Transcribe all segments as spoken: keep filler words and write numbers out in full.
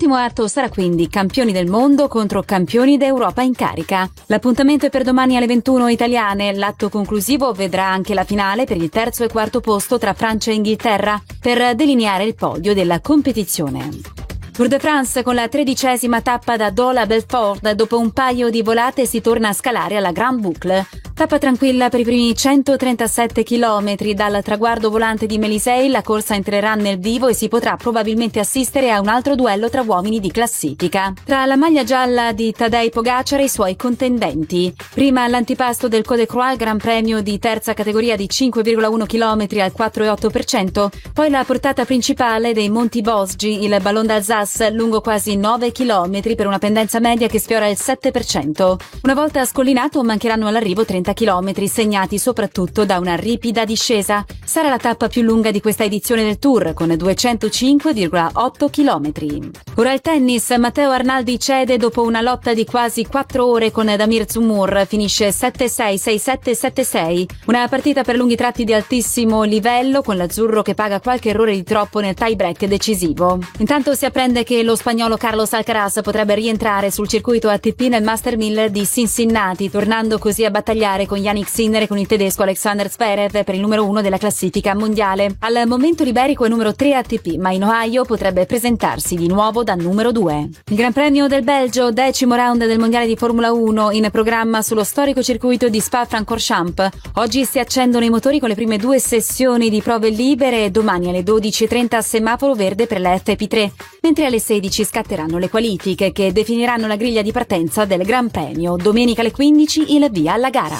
L'ultimo atto sarà quindi campioni del mondo contro campioni d'Europa in carica. L'appuntamento è per domani alle ventuno italiane. L'atto conclusivo vedrà anche la finale per il terzo e quarto posto tra Francia e Inghilterra per delineare il podio della competizione. Tour de France con la tredicesima tappa da Dole a Belfort. Dopo un paio di volate si torna a scalare alla Grande Boucle. Tappa tranquilla per i primi centotrentasette chilometri. Dal traguardo volante di Mélisey la corsa entrerà nel vivo e si potrà probabilmente assistere a un altro duello tra uomini di classifica. Tra la maglia gialla di Tadej Pogacar e i suoi contendenti. Prima l'antipasto del Col de Croix, Gran Premio di terza categoria di cinque virgola uno chilometri al quattro virgola otto per cento. Poi la portata principale dei Monti Vosgi, il Ballon d'Alsace, lungo quasi nove chilometri per una pendenza media che sfiora il sette per cento. Una volta scollinato mancheranno all'arrivo trenta chilometri, segnati soprattutto da una ripida discesa. Sarà la tappa più lunga di questa edizione del Tour, con duecentocinque virgola otto chilometri. Ora il tennis. Matteo Arnaldi cede dopo una lotta di quasi quattro ore con Damir Zumur. Finisce sette sei, sei sette, sette sei. Una partita per lunghi tratti di altissimo livello, con l'azzurro che paga qualche errore di troppo nel tie break decisivo. Intanto si apprende che lo spagnolo Carlos Alcaraz potrebbe rientrare sul circuito A T P nel Master mille di Cincinnati, tornando così a battagliare con Yannick Sinner e con il tedesco Alexander Zverev per il numero uno della classifica mondiale. Al momento l'iberico è numero tre A T P, ma in Ohio potrebbe presentarsi di nuovo da numero due. Il Gran Premio del Belgio, decimo round del mondiale di Formula uno, in programma sullo storico circuito di Spa-Francorchamps. Oggi si accendono i motori con le prime due sessioni di prove libere e domani alle dodici e trenta semaforo verde per la F P tre, mentre alle sedici scatteranno le qualifiche che definiranno la griglia di partenza del Gran Premio. Domenica alle quindici il via alla gara.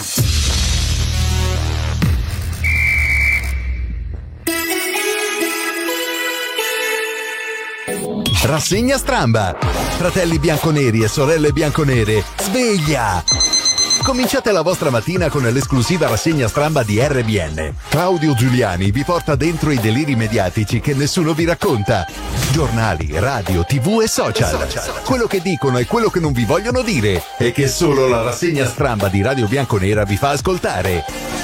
Rassegna Stramba. Fratelli bianconeri e sorelle bianconere, sveglia! Cominciate la vostra mattina con l'esclusiva rassegna Stramba di R B N. Claudio Giuliani vi porta dentro i deliri mediatici che nessuno vi racconta. Giornali, radio, tv e social. Quello che dicono e quello che non vi vogliono dire e che solo la rassegna Stramba di Radio Bianconera vi fa ascoltare.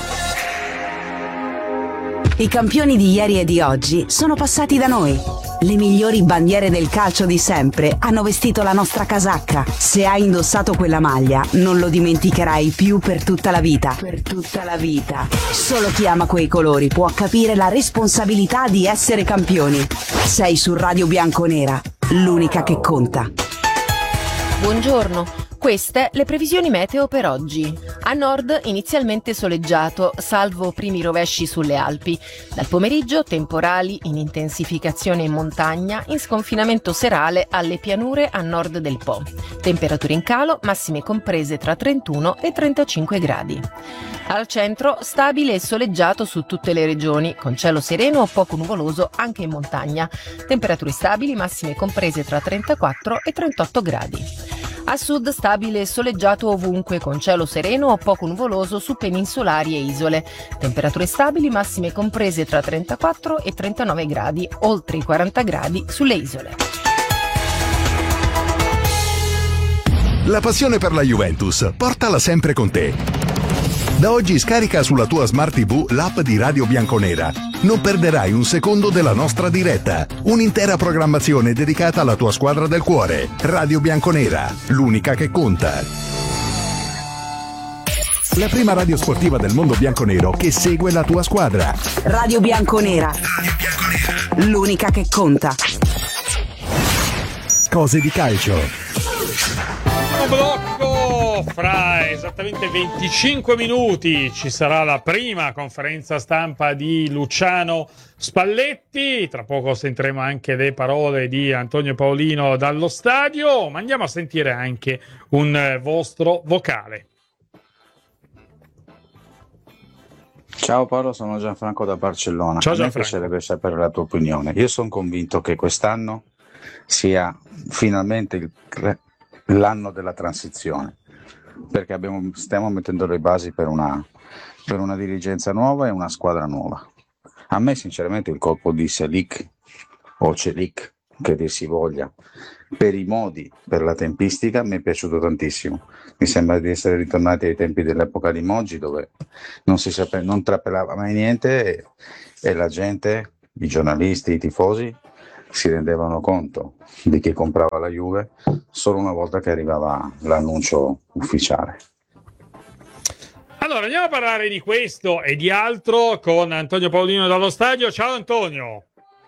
I campioni di ieri e di oggi sono passati da noi. Le migliori bandiere del calcio di sempre hanno vestito la nostra casacca. Se hai indossato quella maglia, non lo dimenticherai più per tutta la vita. Per tutta la vita. Solo chi ama quei colori può capire la responsabilità di essere campioni. Sei su Radio Bianconera, l'unica che conta. Buongiorno. Queste le previsioni meteo per oggi. A nord inizialmente soleggiato, salvo primi rovesci sulle Alpi. Dal pomeriggio temporali in intensificazione in montagna, in sconfinamento serale alle pianure a nord del Po. Temperature in calo, massime comprese tra trentuno e trentacinque gradi. Al centro stabile e soleggiato su tutte le regioni, con cielo sereno o poco nuvoloso anche in montagna. Temperature stabili, massime comprese tra trentaquattro e trentotto gradi. A sud stabile e soleggiato ovunque, con cielo sereno o poco nuvoloso su peninsulari e isole. Temperature stabili, massime comprese tra trentaquattro e trentanove gradi, oltre i quaranta gradi sulle isole. La passione per la Juventus, portala sempre con te. Da oggi scarica sulla tua Smart T V l'app di Radio Bianconera. Non perderai un secondo della nostra diretta. Un'intera programmazione dedicata alla tua squadra del cuore. Radio Bianconera, l'unica che conta. La prima radio sportiva del mondo bianconero che segue la tua squadra. Radio Bianconera. Radio Bianconera. L'unica che conta. Cose di calcio. Blocco fra esattamente venticinque minuti ci sarà la prima conferenza stampa di Luciano Spalletti. Tra poco sentiremo anche le parole di Antonio Paolino dallo stadio, ma andiamo a sentire anche un vostro vocale. Ciao Paolo, sono Gianfranco da Barcellona. Ciao A me Gianfranco. piacerebbe sapere la tua opinione. Io sono convinto che quest'anno sia finalmente il, l'anno della transizione, perché abbiamo, stiamo mettendo le basi per una, per una dirigenza nuova e una squadra nuova. A me sinceramente il colpo di Selic o Celic, che dir si voglia, per i modi, per la tempistica, mi è piaciuto tantissimo. Mi sembra di essere ritornati ai tempi dell'epoca di Moggi, dove non si sapeva, non trapelava mai niente e, e la gente, i giornalisti, i tifosi si rendevano conto di chi comprava la Juve solo una volta che arrivava l'annuncio ufficiale. Allora andiamo a parlare di questo e di altro con Antonio Paolino dallo stadio. Ciao Antonio.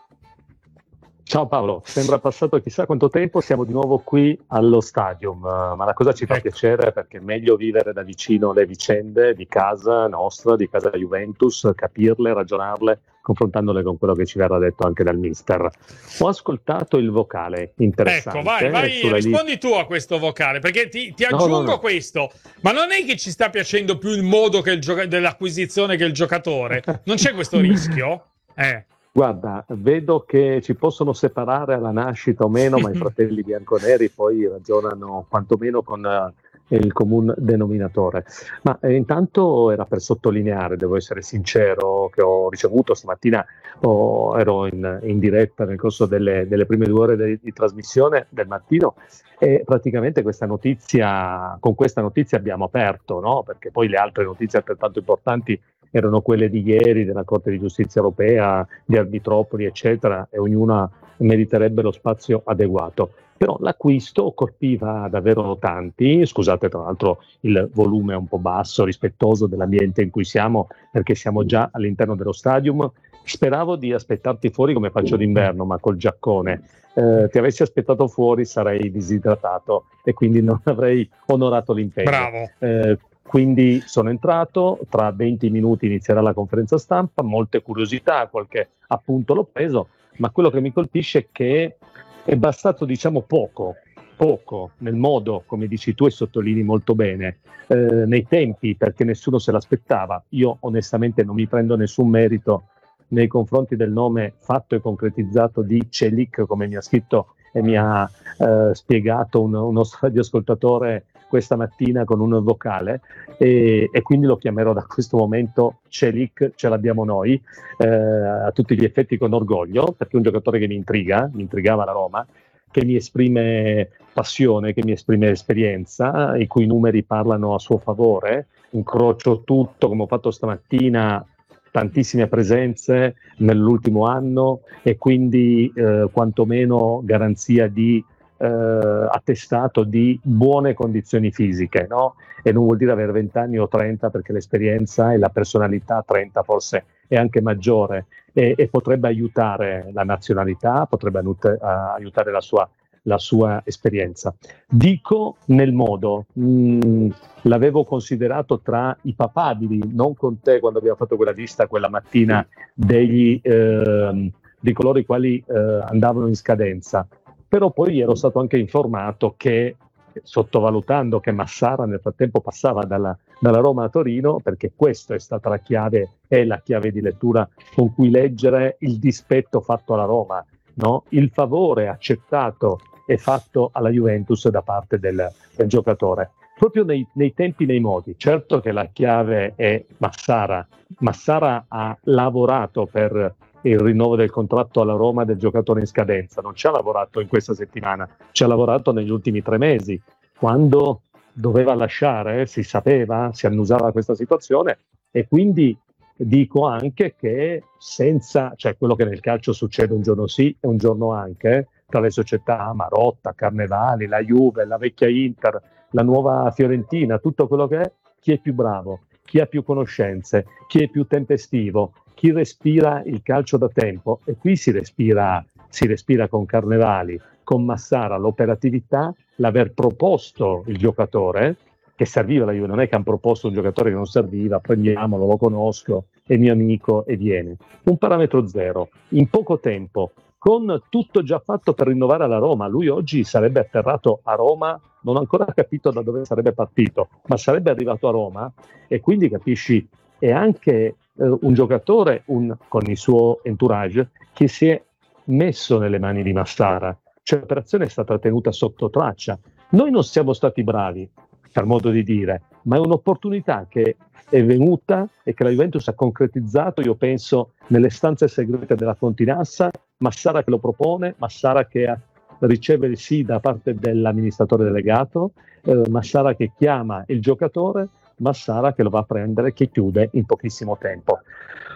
Ciao Paolo, sembra passato chissà quanto tempo, siamo di nuovo qui allo stadium, ma la cosa ci fa ecco. piacere perché è meglio vivere da vicino le vicende di casa nostra, di casa Juventus, capirle, ragionarle, confrontandole con quello che ci verrà detto anche dal mister. Ho ascoltato il vocale, interessante. Ecco, vai, vai sulla rispondi li- tu a questo vocale, perché ti, ti No, aggiungo no, no. questo, ma non è che ci sta piacendo più il modo che il gioca- dell'acquisizione che il giocatore? Non c'è questo rischio? Eh. Guarda, vedo che ci possono separare alla nascita o meno, ma i fratelli bianconeri poi ragionano quantomeno con eh, il comune denominatore. Ma eh, intanto era per sottolineare, devo essere sincero, che ho ricevuto stamattina, oh, ero in, in diretta nel corso delle, delle prime due ore di, di trasmissione del mattino e praticamente questa notizia, con questa notizia abbiamo aperto, no? Perché poi le altre notizie altrettanto importanti erano quelle di ieri della Corte di Giustizia Europea, di Arbitropoli, eccetera, e ognuna meriterebbe lo spazio adeguato. Però l'acquisto colpiva davvero tanti, scusate tra l'altro il volume è un po' basso, rispettoso dell'ambiente in cui siamo, perché siamo già all'interno dello stadium. Speravo di aspettarti fuori come faccio d'inverno, ma col giaccone. Eh, ti avessi aspettato fuori sarei disidratato e quindi non avrei onorato l'impegno. Bravo. Eh, Quindi sono entrato, tra venti minuti inizierà la conferenza stampa, molte curiosità, qualche appunto l'ho preso, ma quello che mi colpisce è che è bastato diciamo poco, poco nel modo, come dici tu e sottolinei molto bene, eh, nei tempi, perché nessuno se l'aspettava. Io onestamente non mi prendo nessun merito nei confronti del nome fatto e concretizzato di Celik, come mi ha scritto e mi ha eh, spiegato un, un nostro radioascoltatore questa mattina con un vocale e, e quindi lo chiamerò da questo momento Celik, ce l'abbiamo noi, eh, a tutti gli effetti con orgoglio, perché è un giocatore che mi intriga, mi intrigava la Roma, che mi esprime passione, che mi esprime esperienza, i cui numeri parlano a suo favore, incrocio tutto come ho fatto stamattina, tantissime presenze nell'ultimo anno e quindi eh, quantomeno garanzia di eh, attestato di buone condizioni fisiche, no? E non vuol dire avere venti anni o trenta, perché l'esperienza e la personalità trenta forse è anche maggiore e, e potrebbe aiutare la nazionalità, potrebbe aiut- aiutare la sua, la sua esperienza. Dico nel modo, mh, l'avevo considerato tra i papabili, non con te quando abbiamo fatto quella lista quella mattina degli, eh, di coloro i quali eh, andavano in scadenza, però poi ero stato anche informato che, sottovalutando che Massara nel frattempo passava dalla, dalla Roma a Torino, perché questa è stata la chiave, è la chiave di lettura con cui leggere il dispetto fatto alla Roma, no? Il favore accettato e fatto alla Juventus da parte del, del giocatore, proprio nei, nei tempi, nei modi. Certo che la chiave è Massara. Massara ha lavorato per il rinnovo del contratto alla Roma del giocatore in scadenza, non ci ha lavorato in questa settimana, ci ha lavorato negli ultimi tre mesi, quando doveva lasciare, si sapeva, si annusava questa situazione, e quindi dico anche che senza, cioè quello che nel calcio succede un giorno sì e un giorno anche, tra le società Marotta, Carnevali, la Juve, la vecchia Inter, la nuova Fiorentina, tutto quello che è, chi è più bravo, chi ha più conoscenze, chi è più tempestivo, chi respira il calcio da tempo, e qui si respira, si respira con Carnevali, con Massara, l'operatività, l'aver proposto il giocatore, che serviva la Juve, non è che hanno proposto un giocatore che non serviva, prendiamolo, lo conosco, è mio amico e viene. Un parametro zero, in poco tempo, con tutto già fatto per rinnovare la Roma. Lui oggi sarebbe atterrato a Roma, non ho ancora capito da dove sarebbe partito, ma sarebbe arrivato a Roma, e quindi capisci, è anche eh, un giocatore un, con il suo entourage che si è messo nelle mani di Massara, cioè l'operazione è stata tenuta sotto traccia. Noi non siamo stati bravi, per modo di dire, ma è un'opportunità che è venuta e che la Juventus ha concretizzato, io penso, nelle stanze segrete della Continassa. Massara che lo propone, Massara che ha, riceve il sì da parte dell'amministratore delegato, eh, Massara che chiama il giocatore, Massara che lo va a prendere, che chiude in pochissimo tempo.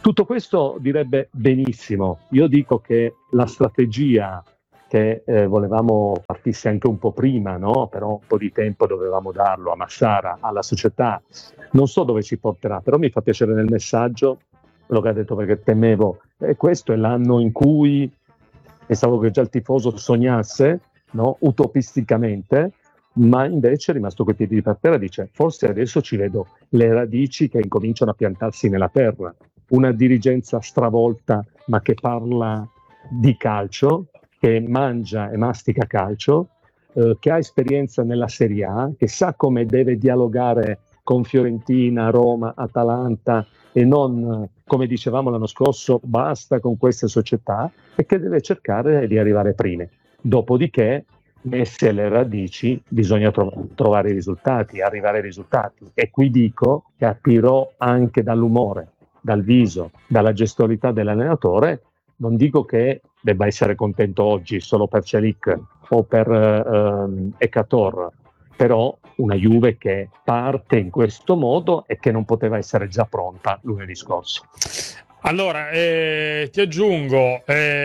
Tutto questo direbbe benissimo. Io dico che la strategia che eh, volevamo partisse anche un po' prima, no? Però un po' di tempo dovevamo darlo a Massara, alla società. Non so dove ci porterà, però mi fa piacere nel messaggio quello che ha detto, perché temevo, e questo è l'anno in cui pensavo che già il tifoso sognasse, no? Utopisticamente, ma invece è rimasto coi piedi per terra, dice forse adesso ci vedo le radici che incominciano a piantarsi nella terra, una dirigenza stravolta ma che parla di calcio, che mangia e mastica calcio, eh, che ha esperienza nella Serie A, che sa come deve dialogare con Fiorentina, Roma, Atalanta e non, come dicevamo l'anno scorso, basta con queste società, e che deve cercare di arrivare prime. Dopodiché, messe le radici, bisogna tro- trovare i risultati, arrivare ai risultati. E qui dico, capirò anche dall'umore, dal viso, dalla gestualità dell'allenatore. Non dico che debba essere contento oggi solo per Celik o per ehm, Ekator, però una Juve che parte in questo modo e che non poteva essere già pronta lunedì scorso. Allora, eh, ti aggiungo,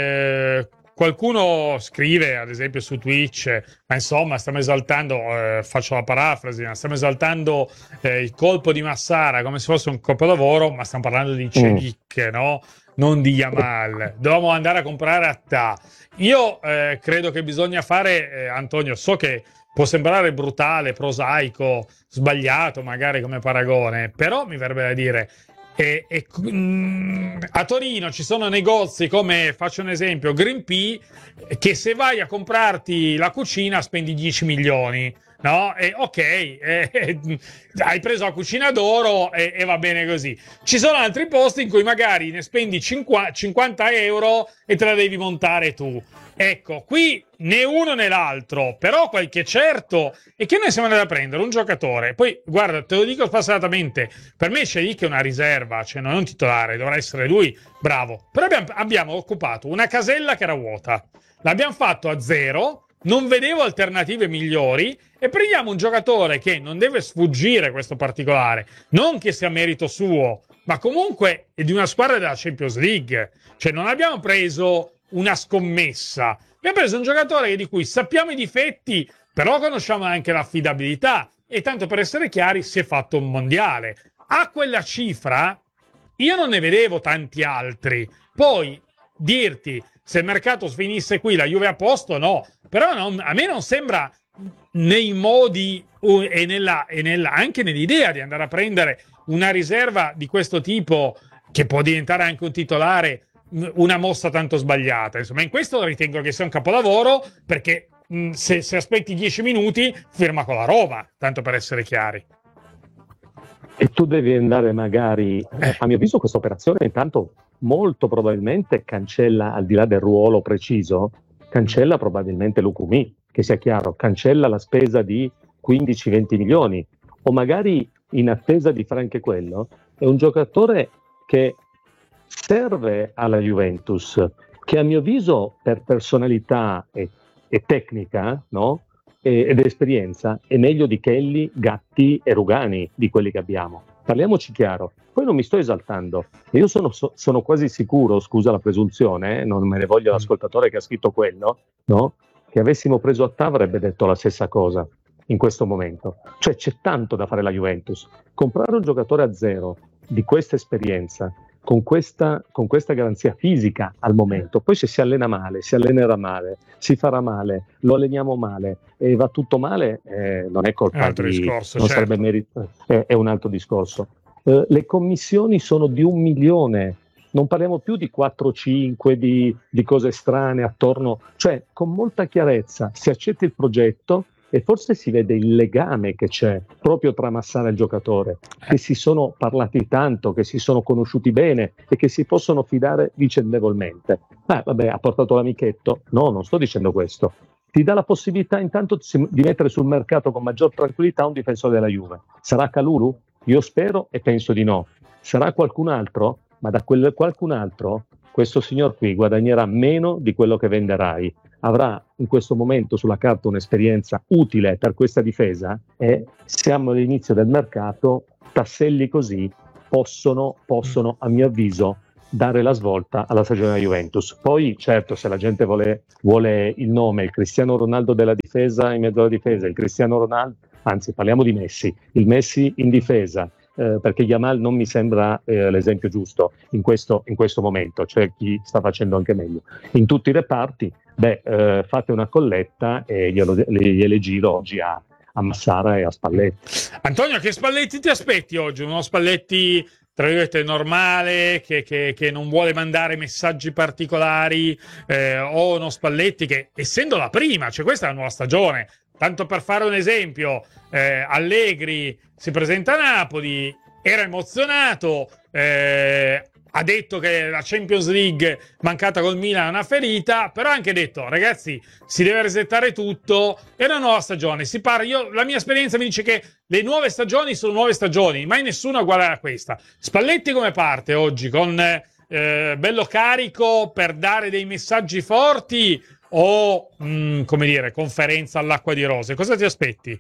eh, qualcuno scrive, ad esempio su Twitch, ma insomma stiamo esaltando, eh, faccio la parafrasi, ma stiamo esaltando eh, il colpo di Massara come se fosse un capolavoro, ma stiamo parlando di Celik, mm. no? Non di Yamal. Dovevamo andare a comprare Attà. Io eh, credo che bisogna fare, eh, Antonio, so che può sembrare brutale, prosaico, sbagliato magari come paragone, però mi verrebbe da dire, e, e, mm, a Torino ci sono negozi come, faccio un esempio, Green Pea, che se vai a comprarti la cucina spendi dieci milioni, no? E ok, eh, hai preso la cucina d'oro e, e va bene così. Ci sono altri posti in cui magari ne spendi cinquanta euro e te la devi montare tu. Ecco, qui né uno né l'altro, però quel che è certo è che noi siamo andati a prendere un giocatore. Poi, guarda, te lo dico spassionatamente, per me Celik è una riserva, cioè non è un titolare, dovrà essere lui bravo. Però abbiamo, abbiamo occupato una casella che era vuota, l'abbiamo fatto a zero, non vedevo alternative migliori, e prendiamo un giocatore che non deve sfuggire questo particolare, non che sia merito suo, ma comunque è di una squadra della Champions League. Cioè non abbiamo preso una scommessa, abbiamo preso un giocatore di cui sappiamo i difetti, però conosciamo anche l'affidabilità, e tanto per essere chiari si è fatto un mondiale. A quella cifra io non ne vedevo tanti altri. Poi dirti se il mercato finisse qui la Juve a posto, no, però non, a me non sembra nei modi uh, e, nella, e nella, anche nell'idea di andare a prendere una riserva di questo tipo, che può diventare anche un titolare, una mossa tanto sbagliata. Insomma, in questo ritengo che sia un capolavoro, perché mh, se, se aspetti dieci minuti firma con la Roma, tanto per essere chiari. E tu devi andare magari, eh. a mio avviso questa operazione intanto molto probabilmente cancella, al di là del ruolo preciso, cancella probabilmente Lukumi, che sia chiaro, cancella la spesa di quindici venti milioni, o magari in attesa di fare anche quello, è un giocatore che serve alla Juventus, che a mio avviso per personalità e, e tecnica, no? e, ed esperienza è meglio di Kelly, Gatti e Rugani, di quelli che abbiamo. Parliamoci chiaro. Poi non mi sto esaltando, io sono, so, sono quasi sicuro, scusa la presunzione, eh, non me ne voglio l'ascoltatore che ha scritto quello, no? che avessimo preso Attà avrebbe detto la stessa cosa in questo momento. Cioè c'è tanto da fare la Juventus. Comprare un giocatore a zero di questa esperienza, con questa, con questa garanzia fisica al momento, poi se si allena male, si allenerà male, si farà male, lo alleniamo male e va tutto male, eh, non è colpa altro di... discorso, non certo. sarebbe merito, eh, è un altro discorso. Eh, le commissioni sono di un milione, non parliamo più di quattro cinque, di, di cose strane attorno, cioè con molta chiarezza si accetta il progetto e forse si vede il legame che c'è proprio tra Massara e il giocatore, che si sono parlati tanto, che si sono conosciuti bene e che si possono fidare vicendevolmente. Ah, vabbè, ha portato l'amichetto? No, non sto dicendo questo. Ti dà la possibilità intanto di mettere sul mercato con maggior tranquillità un difensore della Juve. Sarà Kalulu? Io spero e penso di no. Sarà qualcun altro? Ma da quel qualcun altro, questo signor qui guadagnerà meno di quello che venderai. Avrà in questo momento sulla carta un'esperienza utile per questa difesa e siamo all'inizio del mercato, tasselli così possono, possono a mio avviso dare la svolta alla stagione della Juventus. Poi certo, se la gente vuole, vuole il nome, il Cristiano Ronaldo della difesa in mezzo alla difesa, il Cristiano Ronaldo, anzi parliamo di Messi, il Messi in difesa, eh, perché Yamal non mi sembra eh, l'esempio giusto in questo, in questo momento, cioè chi sta facendo anche meglio. In tutti i reparti, beh, eh, fate una colletta e glielo, gliele giro oggi a, a Massara e a Spalletti. Antonio, che Spalletti ti aspetti oggi? Uno Spalletti tra virgolette normale, che, che, che non vuole mandare messaggi particolari, eh, o uno Spalletti che, essendo la prima, cioè questa è la nuova stagione, tanto per fare un esempio, eh, Allegri si presenta a Napoli, era emozionato, eh, ha detto che la Champions League mancata col Milan è una ferita, però ha anche detto, ragazzi, si deve resettare tutto, è una nuova stagione, si parla, io, la mia esperienza mi dice che le nuove stagioni sono nuove stagioni, mai nessuno è uguale a questa. Spalletti come parte oggi? Con eh, bello carico per dare dei messaggi forti o, mh, come dire, conferenza all'acqua di rose? Cosa ti aspetti?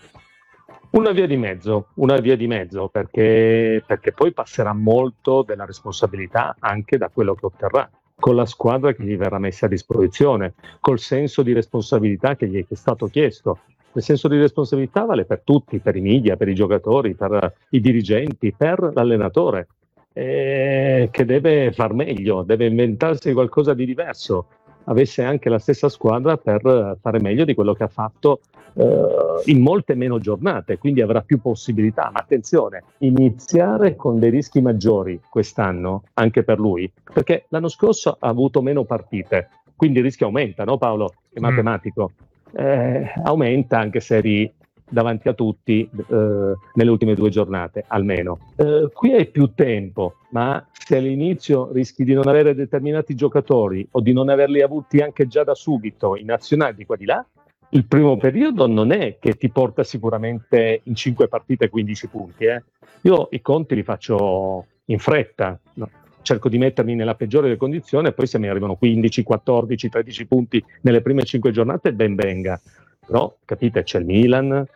Una via di mezzo, una via di mezzo, perché, perché poi passerà molto della responsabilità anche da quello che otterrà, con la squadra che gli verrà messa a disposizione, col senso di responsabilità che gli è stato chiesto. Il senso di responsabilità vale per tutti, per i media, per i giocatori, per i dirigenti, per l'allenatore, eh, che deve far meglio, deve inventarsi qualcosa di diverso. Avesse anche la stessa squadra per fare meglio di quello che ha fatto eh, in molte meno giornate, quindi avrà più possibilità. Ma attenzione, iniziare con dei rischi maggiori quest'anno anche per lui, perché l'anno scorso ha avuto meno partite, quindi il rischio aumenta, no Paolo? È matematico. Eh, aumenta anche se eri davanti a tutti eh, nelle ultime due giornate almeno. Eh, qui hai più tempo, ma se all'inizio rischi di non avere determinati giocatori o di non averli avuti anche già da subito in nazionali di qua di là, il primo periodo non è che ti porta sicuramente in cinque partite quindici punti. Eh. Io i conti li faccio in fretta, no? Cerco di mettermi nella peggiore delle condizioni e poi se mi arrivano quindici, quattordici, tredici punti nelle prime cinque giornate ben venga. Però, capite, c'è il Milan, eh,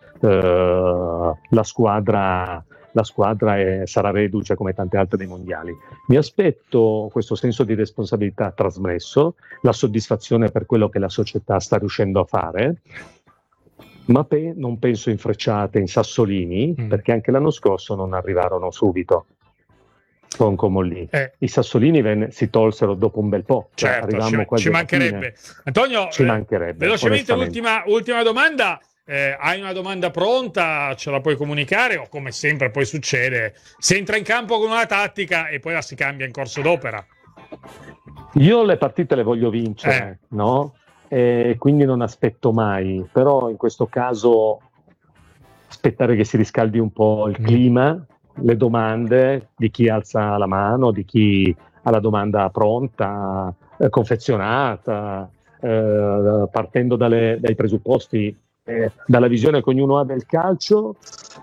la squadra, la squadra è, sarà reduce come tante altre dei mondiali. Mi aspetto questo senso di responsabilità trasmesso, la soddisfazione per quello che la società sta riuscendo a fare, ma pe- non penso in frecciate, in sassolini, mm. perché anche l'anno scorso non arrivarono subito. Con Comolli. Eh. I sassolini venne, si tolsero dopo un bel po'. Certo, cioè, ci, quasi ci mancherebbe. Antonio, ci eh, mancherebbe, velocemente ultima, ultima domanda. Eh, hai una domanda pronta? Ce la puoi comunicare? O come sempre poi succede, si entra in campo con una tattica e poi la si cambia in corso d'opera? Io le partite le voglio vincere, eh. no? E quindi non aspetto mai. Però in questo caso aspettare che si riscaldi un po' il clima, le domande di chi alza la mano, di chi ha la domanda pronta, eh, confezionata, eh, partendo dalle, dai presupposti, eh, dalla visione che ognuno ha del calcio.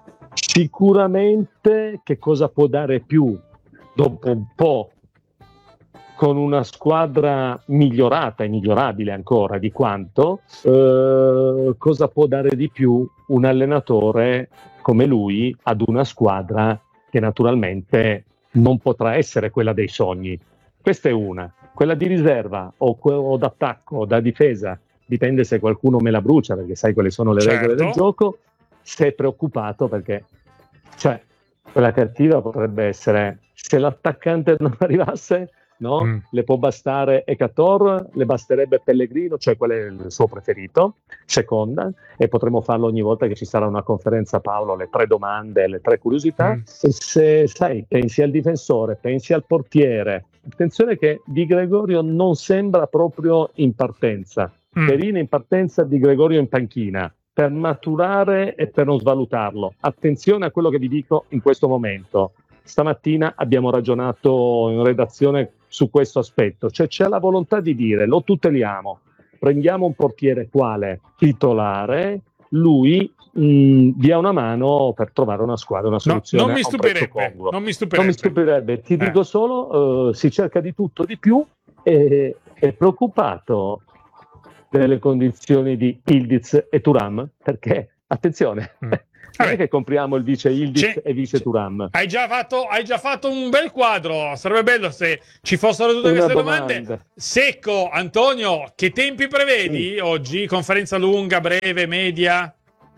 Sicuramente che cosa può dare più dopo un po', con una squadra migliorata e migliorabile ancora di quanto, eh, cosa può dare di più un allenatore come lui ad una squadra che naturalmente non potrà essere quella dei sogni. Questa è una. Quella di riserva o, o d'attacco o da difesa, dipende se qualcuno me la brucia, perché sai quali sono le certo. regole del gioco. Sei preoccupato perché, cioè, quella cattiva potrebbe essere, se l'attaccante non arrivasse, no? Mm. Le può bastare Ekator, le basterebbe Pellegrino, cioè quello è il suo preferito, seconda, e potremo farlo ogni volta che ci sarà una conferenza, Paolo, le tre domande, le tre curiosità. Mm. E se, sai, pensi al difensore, pensi al portiere, attenzione che Di Gregorio non sembra proprio in partenza, mm. Perin in partenza, Di Gregorio in panchina, per maturare e per non svalutarlo. Attenzione a quello che vi dico in questo momento. Stamattina abbiamo ragionato in redazione su questo aspetto, cioè c'è la volontà di dire lo tuteliamo, prendiamo un portiere quale titolare, lui mh, dia una mano per trovare una squadra, una soluzione. No, non mi stupirebbe, non mi stupirebbe. Non mi stupirebbe, ti eh. dico solo, uh, si cerca di tutto di più e è preoccupato delle condizioni di Ildiz e Thuram, perché attenzione, mm. non è che compriamo il vice Ildiz C'è- e vice Thuram. Hai già, fatto, hai già fatto un bel quadro, sarebbe bello se ci fossero tutte Una queste domanda. domande. Secco, Antonio, che tempi prevedi oggi? Conferenza lunga, breve, media?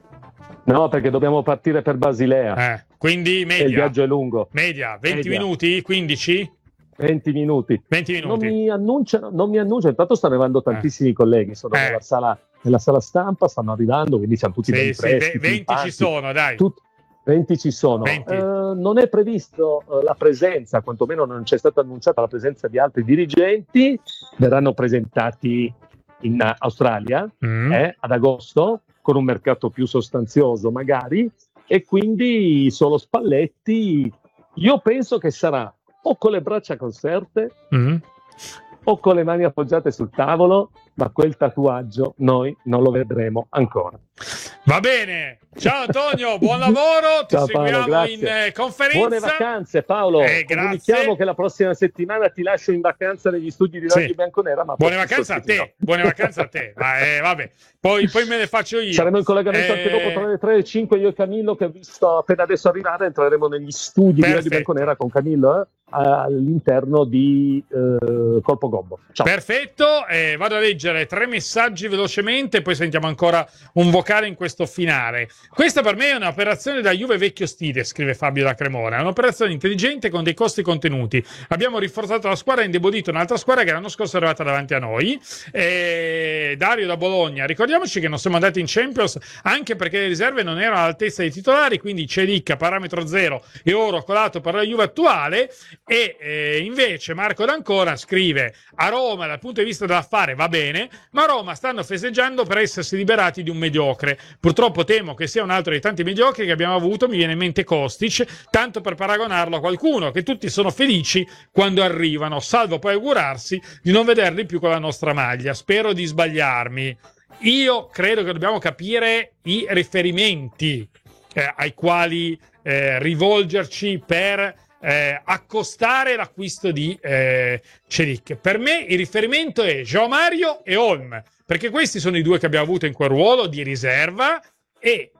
No, perché dobbiamo partire per Basilea. Eh, quindi E il media. viaggio è lungo. Media, venti Media. minuti? quindici? venti minuti. venti Non minuti. mi annunciano, non mi annunciano. Intanto stanno arrivando tantissimi colleghi. Sono Eh. nella, sala, nella sala stampa, stanno arrivando, quindi siamo tutti Sì, ben sì, freschi, ve- venti simpatici. ci sono, dai. Tut- venti ci sono. venti. Eh, non è previsto eh, la presenza, quantomeno non c'è stata annunciata la presenza di altri dirigenti. Verranno presentati in Australia Mm. eh, ad agosto, con un mercato più sostanzioso magari, e quindi solo Spalletti. Io penso che sarà o con le braccia conserte Mm. o con le mani appoggiate sul tavolo, ma quel tatuaggio noi non lo vedremo ancora. Va bene. Ciao Antonio, buon lavoro. Ti Ciao Paolo, seguiamo grazie. in eh, conferenza. Buone vacanze Paolo, Eh, grazie. comunichiamo che la prossima settimana ti lascio in vacanza negli studi di Sì. Radio Bianconera, ma Buone poi vacanze a ti sortirò. te, buone vacanze a te. Ma, eh, vabbè, poi, poi me le faccio io. Saremo in collegamento Eh, anche dopo tra le tre e le cinque, io e Camillo, che ho visto appena adesso arrivare. Entreremo negli studi di Radio Perfetto. Bianconera con Camillo eh, all'interno di eh, Colpo Gobbo. Ciao. Perfetto, eh, vado a leggere tre messaggi velocemente, poi sentiamo ancora un vocale in questo finale. Questa per me è un'operazione da Juve vecchio stile, scrive Fabio da Cremona. È un'operazione intelligente con dei costi contenuti. Abbiamo rinforzato la squadra e indebolito un'altra squadra che l'anno scorso è arrivata davanti a noi. Eh, Dario da Bologna, ricordiamoci che non siamo andati in Champions anche perché le riserve non erano all'altezza dei titolari, quindi Celic a parametro zero e oro colato per la Juve attuale. E eh, invece Marco D'Ancona scrive: a Roma dal punto di vista dell'affare va bene, ma a Roma stanno festeggiando per essersi liberati di un mediocre. Purtroppo temo che sia un altro dei tanti mediocri che abbiamo avuto. Mi viene in mente Kostic, tanto per paragonarlo a qualcuno, che tutti sono felici quando arrivano, salvo poi augurarsi di non vederli più con la nostra maglia. Spero di sbagliarmi. Io credo che dobbiamo capire i riferimenti eh, ai quali eh, rivolgerci per Eh, accostare l'acquisto di eh, Celic. Per me il riferimento è João Mario e Olm, perché questi sono i due che abbiamo avuto in quel ruolo di riserva, e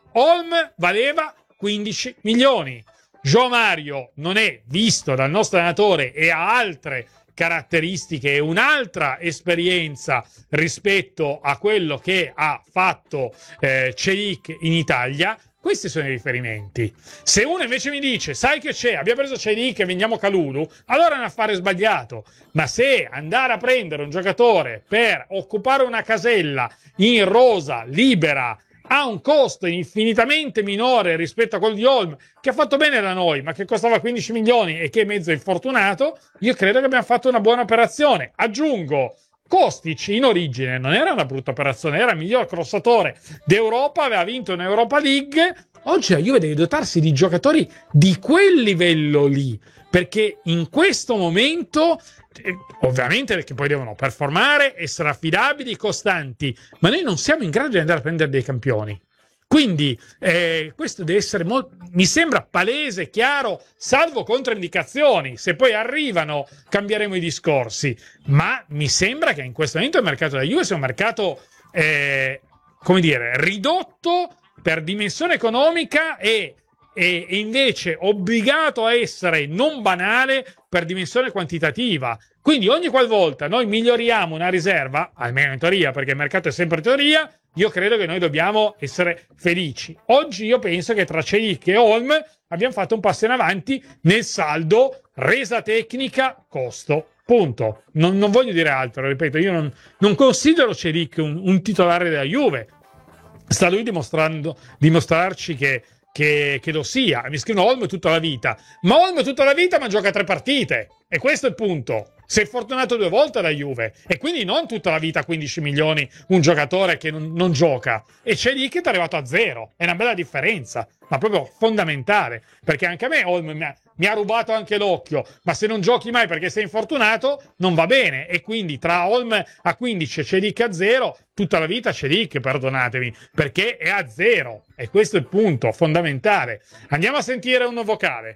Olm valeva quindici milioni. João Mario non è visto dal nostro allenatore e ha altre caratteristiche e un'altra esperienza rispetto a quello che ha fatto eh, Celic in Italia. Questi sono i riferimenti. Se uno invece mi dice, sai che c'è, abbiamo preso Celic e vendiamo Kalulu, allora è un affare sbagliato. Ma se andare a prendere un giocatore per occupare una casella in rosa, libera, ha un costo infinitamente minore rispetto a quello di Olm, che ha fatto bene da noi, ma che costava quindici milioni e che è mezzo infortunato, io credo che abbiamo fatto una buona operazione. Aggiungo, Kostic in origine non era una brutta operazione, era il miglior crossatore d'Europa, aveva vinto un'Europa League. Oggi la Juve deve dotarsi di giocatori di quel livello lì, perché in questo momento, eh, ovviamente perché poi devono performare, essere affidabili, costanti, ma noi non siamo in grado di andare a prendere dei campioni. Quindi eh, questo deve essere molto, mi sembra palese, chiaro, salvo controindicazioni. Se poi arrivano cambieremo i discorsi, ma mi sembra che in questo momento il mercato della Juve sia un mercato eh, come dire, ridotto per dimensione economica e, e, e invece obbligato a essere non banale per dimensione quantitativa. Quindi ogni qualvolta noi miglioriamo una riserva, almeno in teoria, perché il mercato è sempre teoria, io credo che noi dobbiamo essere felici. Oggi io penso che tra Celic e Olm abbiamo fatto un passo in avanti nel saldo resa tecnica costo. Punto. Non, non voglio dire altro, ripeto, io non, non considero Celic un, un titolare della Juve. Sta lui dimostrando, dimostrarci che, che, che lo sia. Mi scrivono Olm tutta la vita, ma Olm tutta la vita ma gioca tre partite, e questo è il punto. Si è fortunato due volte la Juve, e quindi non tutta la vita quindici milioni un giocatore che non, non gioca. E c'è lì che è arrivato a zero, è una bella differenza, ma proprio fondamentale, perché anche a me Olm mi ha, mi ha rubato anche l'occhio, ma se non giochi mai perché sei infortunato non va bene, e quindi tra Olm a quindici e Celic a zero, tutta la vita Celic, perdonatemi, perché è a zero, e questo è il punto fondamentale. Andiamo a sentire un vocale.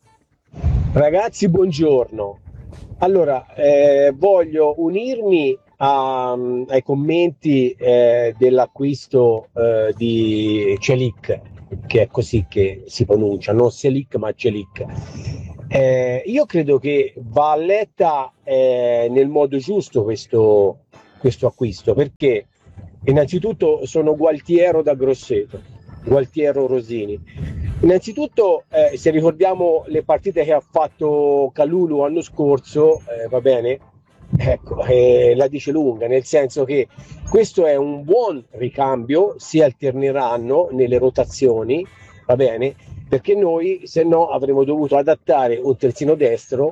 Ragazzi, buongiorno. Allora, eh, voglio unirmi a, ai commenti eh, dell'acquisto eh, di Celik, che è così che si pronuncia, non Celik ma Celik. Eh, io credo che va letta eh, nel modo giusto questo, questo acquisto, perché innanzitutto sono Gualtiero da Grosseto, Gualtiero Rosini. Innanzitutto eh, se ricordiamo le partite che ha fatto Kalulu l'anno scorso, eh, va bene, ecco, eh, la dice lunga, nel senso che questo è un buon ricambio, si alterneranno nelle rotazioni, va bene, perché noi se no avremmo dovuto adattare un terzino destro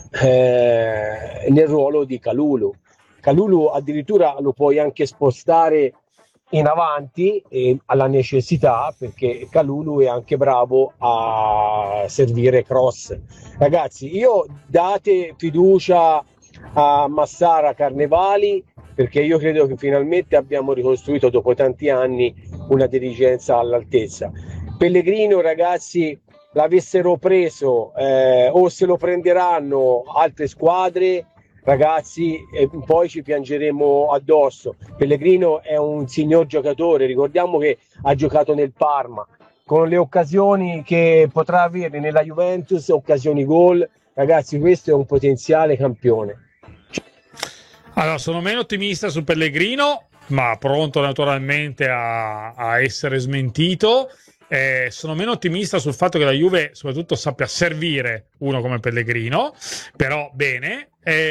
eh, nel ruolo di Kalulu. Kalulu addirittura lo puoi anche spostare in avanti eh, alla necessità, perché Kalulu è anche bravo a servire cross. Ragazzi, io date fiducia a Massara Carnevali, perché io credo che finalmente abbiamo ricostruito dopo tanti anni una dirigenza all'altezza. Pellegrino, ragazzi, l'avessero preso eh, o se lo prenderanno altre squadre, ragazzi, e poi ci piangeremo addosso. Pellegrino è un signor giocatore, ricordiamo che ha giocato nel Parma, con le occasioni che potrà avere nella Juventus, occasioni gol, ragazzi, questo è un potenziale campione. Allora, sono meno ottimista su Pellegrino, ma pronto naturalmente a, a essere smentito. Eh, sono meno ottimista sul fatto che la Juve soprattutto sappia servire uno come Pellegrino, però bene,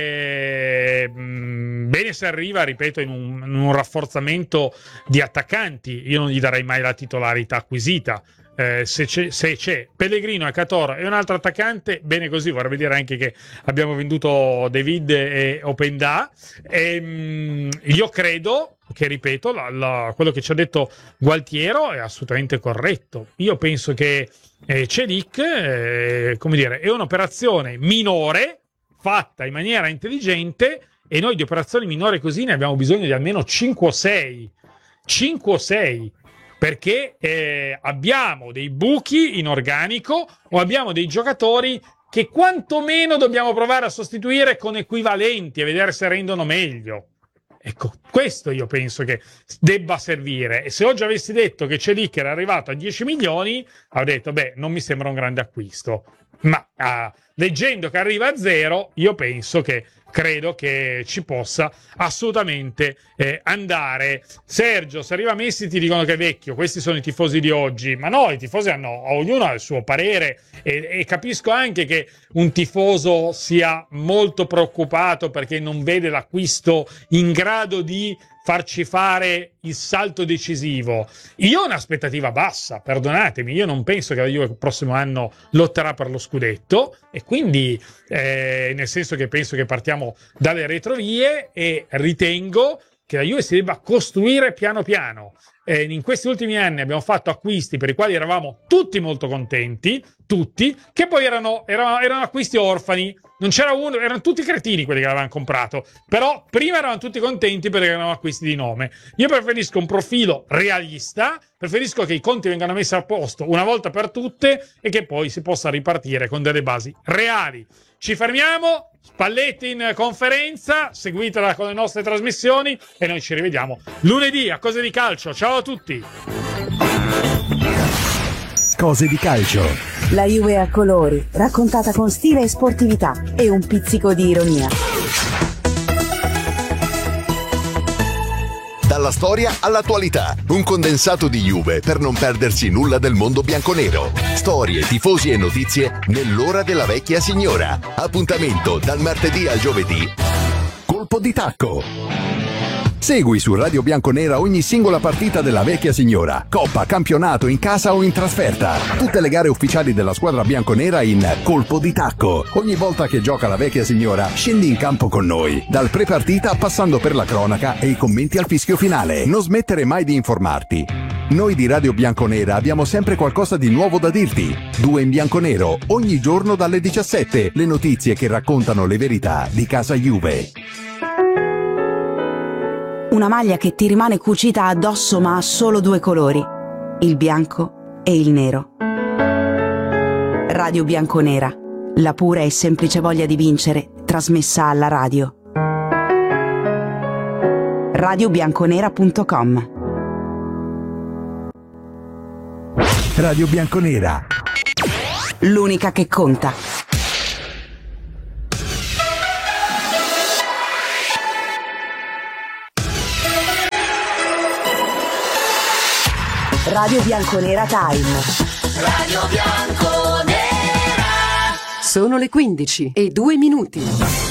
eh, bene se arriva, ripeto, in un, in un rafforzamento di attaccanti. Io non gli darei mai la titolarità acquisita. Eh, se, c'è, se c'è Pellegrino e Catoro e un altro attaccante, bene così. Vorrebbe dire anche che abbiamo venduto David e Openda. E, mh, io credo che, ripeto, la, la, quello che ci ha detto Gualtiero è assolutamente corretto. Io penso che eh, Celik, eh, come dire, è un'operazione minore fatta in maniera intelligente, e noi di operazioni minori così ne abbiamo bisogno di almeno cinque o sei. cinque o sei. Perché eh, abbiamo dei buchi in organico o abbiamo dei giocatori che quantomeno dobbiamo provare a sostituire con equivalenti e vedere se rendono meglio. Ecco, questo io penso che debba servire. E se oggi avessi detto che Celik era arrivato a dieci milioni, avrei detto, beh, non mi sembra un grande acquisto. Ma uh, leggendo che arriva a zero, io penso che credo che ci possa assolutamente eh, andare. Sergio, se arriva Messi ti dicono che è vecchio, questi sono i tifosi di oggi, ma no, i tifosi hanno, ognuno ha il suo parere, e, e capisco anche che un tifoso sia molto preoccupato perché non vede l'acquisto in grado di farci fare il salto decisivo. Io ho un'aspettativa bassa, perdonatemi, io non penso che la Juve il prossimo anno lotterà per lo scudetto, e quindi eh, nel senso che penso che partiamo dalle retrovie e ritengo che la Juve si debba costruire piano piano. Eh, in questi ultimi anni abbiamo fatto acquisti per i quali eravamo tutti molto contenti, tutti, che poi erano, erano, erano acquisti orfani. Non c'era uno, erano tutti cretini quelli che l'avevano comprato, però prima eravamo tutti contenti perché erano acquisti di nome. Io preferisco un profilo realista, preferisco che i conti vengano messi a posto una volta per tutte e che poi si possa ripartire con delle basi reali. Ci fermiamo, Spalletti in conferenza, seguitela con le nostre trasmissioni e noi ci rivediamo lunedì a Cose di Calcio. Ciao a tutti! Cose di Calcio. La Juve a colori, raccontata con stile e sportività e un pizzico di ironia. Dalla storia all'attualità, un condensato di Juve per non perdersi nulla del mondo bianconero. Storie, tifosi e notizie nell'ora della vecchia signora. Appuntamento dal martedì al giovedì. Colpo di tacco. Segui su Radio Bianconera ogni singola partita della vecchia signora. Coppa, campionato, in casa o in trasferta. Tutte le gare ufficiali della squadra bianconera in Colpo di tacco. Ogni volta che gioca la vecchia signora, scendi in campo con noi. Dal pre-partita passando per la cronaca e i commenti al fischio finale. Non smettere mai di informarti. Noi di Radio Bianconera abbiamo sempre qualcosa di nuovo da dirti. Due in bianconero, ogni giorno dalle diciassette. Le notizie che raccontano le verità di casa Juve. Una maglia che ti rimane cucita addosso ma ha solo due colori, il bianco e il nero. Radio Bianconera, la pura e semplice voglia di vincere, trasmessa alla radio. radio bianconera punto com. Radio Bianconera, l'unica che conta. Radio Bianconera Time. Radio Bianconera. Sono le quindici e due minuti.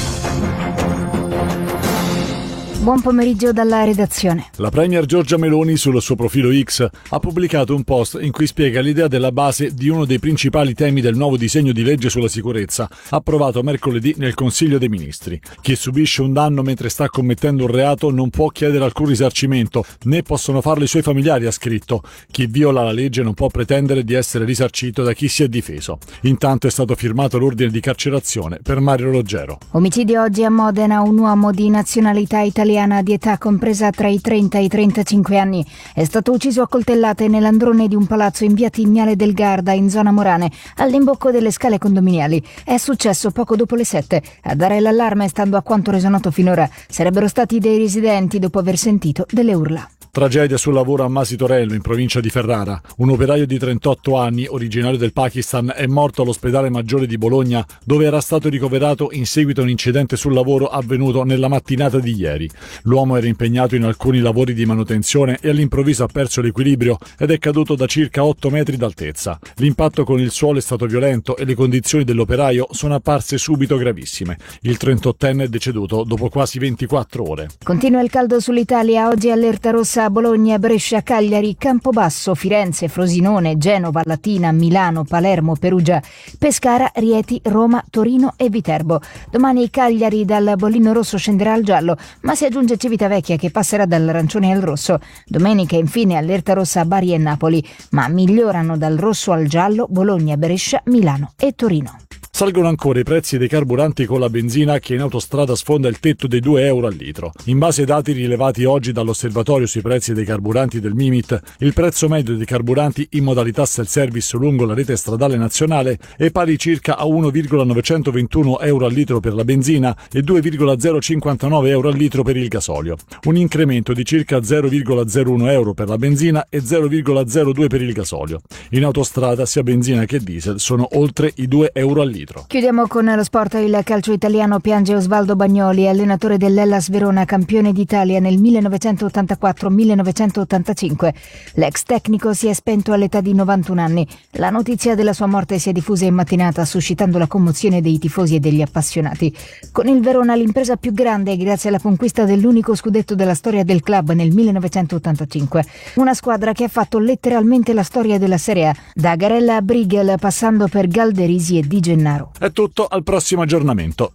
Buon pomeriggio dalla redazione. La premier Giorgia Meloni sul suo profilo X ha pubblicato un post in cui spiega l'idea della base di uno dei principali temi del nuovo disegno di legge sulla sicurezza approvato mercoledì nel Consiglio dei Ministri. Chi subisce un danno mentre sta commettendo un reato non può chiedere alcun risarcimento, né possono farlo i suoi familiari, ha scritto. Chi viola la legge non può pretendere di essere risarcito da chi si è difeso. Intanto è stato firmato l'ordine di carcerazione per Mario Roggero. Omicidio oggi a Modena. Un uomo di nazionalità italiana di età compresa tra i trenta e i trentacinque anni è stato ucciso a coltellate nell'androne di un palazzo in via Tignale del Garda in zona Morane, all'imbocco delle scale condominiali. È successo poco dopo le sette. A dare l'allarme, stando a quanto reso noto finora, sarebbero stati dei residenti dopo aver sentito delle urla. Tragedia sul lavoro a Masitorello, in provincia di Ferrara. Un operaio di trentotto anni, originario del Pakistan, è morto all'ospedale Maggiore di Bologna, dove era stato ricoverato in seguito a un incidente sul lavoro avvenuto nella mattinata di ieri. L'uomo era impegnato in alcuni lavori di manutenzione e all'improvviso ha perso l'equilibrio ed è caduto da circa otto metri d'altezza. L'impatto con il suolo è stato violento e le condizioni dell'operaio sono apparse subito gravissime. Il trentottenne è deceduto dopo quasi ventiquattro ore. Continua il caldo sull'Italia. Oggi allerta rossa a Bologna, Brescia, Cagliari, Campobasso, Firenze, Frosinone, Genova, Latina, Milano, Palermo, Perugia, Pescara, Rieti, Roma, Torino e Viterbo. Domani Cagliari dal bollino rosso scenderà al giallo, ma si aggiunge Civitavecchia che passerà dall'arancione al rosso. Domenica infine allerta rossa a Bari e Napoli, ma migliorano dal rosso al giallo Bologna, Brescia, Milano e Torino. Salgono ancora i prezzi dei carburanti con la benzina che in autostrada sfonda il tetto dei due euro al litro. In base ai dati rilevati oggi dall'osservatorio sui prezzi dei carburanti del Mimit, il prezzo medio dei carburanti in modalità self-service lungo la rete stradale nazionale è pari circa a uno virgola novecentoventuno euro al litro per la benzina e due virgola zero cinquantanove euro al litro per il gasolio. Un incremento di circa zero virgola zero uno euro per la benzina e zero virgola zero due per il gasolio. In autostrada sia benzina che diesel sono oltre i due euro al litro. Chiudiamo con lo sport. Il calcio italiano piange Osvaldo Bagnoli, allenatore dell'Hellas Verona, campione d'Italia nel millenovecentottantaquattro millenovecentottantacinque. L'ex tecnico si è spento all'età di novantuno anni. La notizia della sua morte si è diffusa in mattinata, suscitando la commozione dei tifosi e degli appassionati. Con il Verona l'impresa più grande grazie alla conquista dell'unico scudetto della storia del club nel millenovecentottantacinque. Una squadra che ha fatto letteralmente la storia della Serie A, da Garella a Brigel passando per Galderisi e Di Gennaro. È tutto, al prossimo aggiornamento.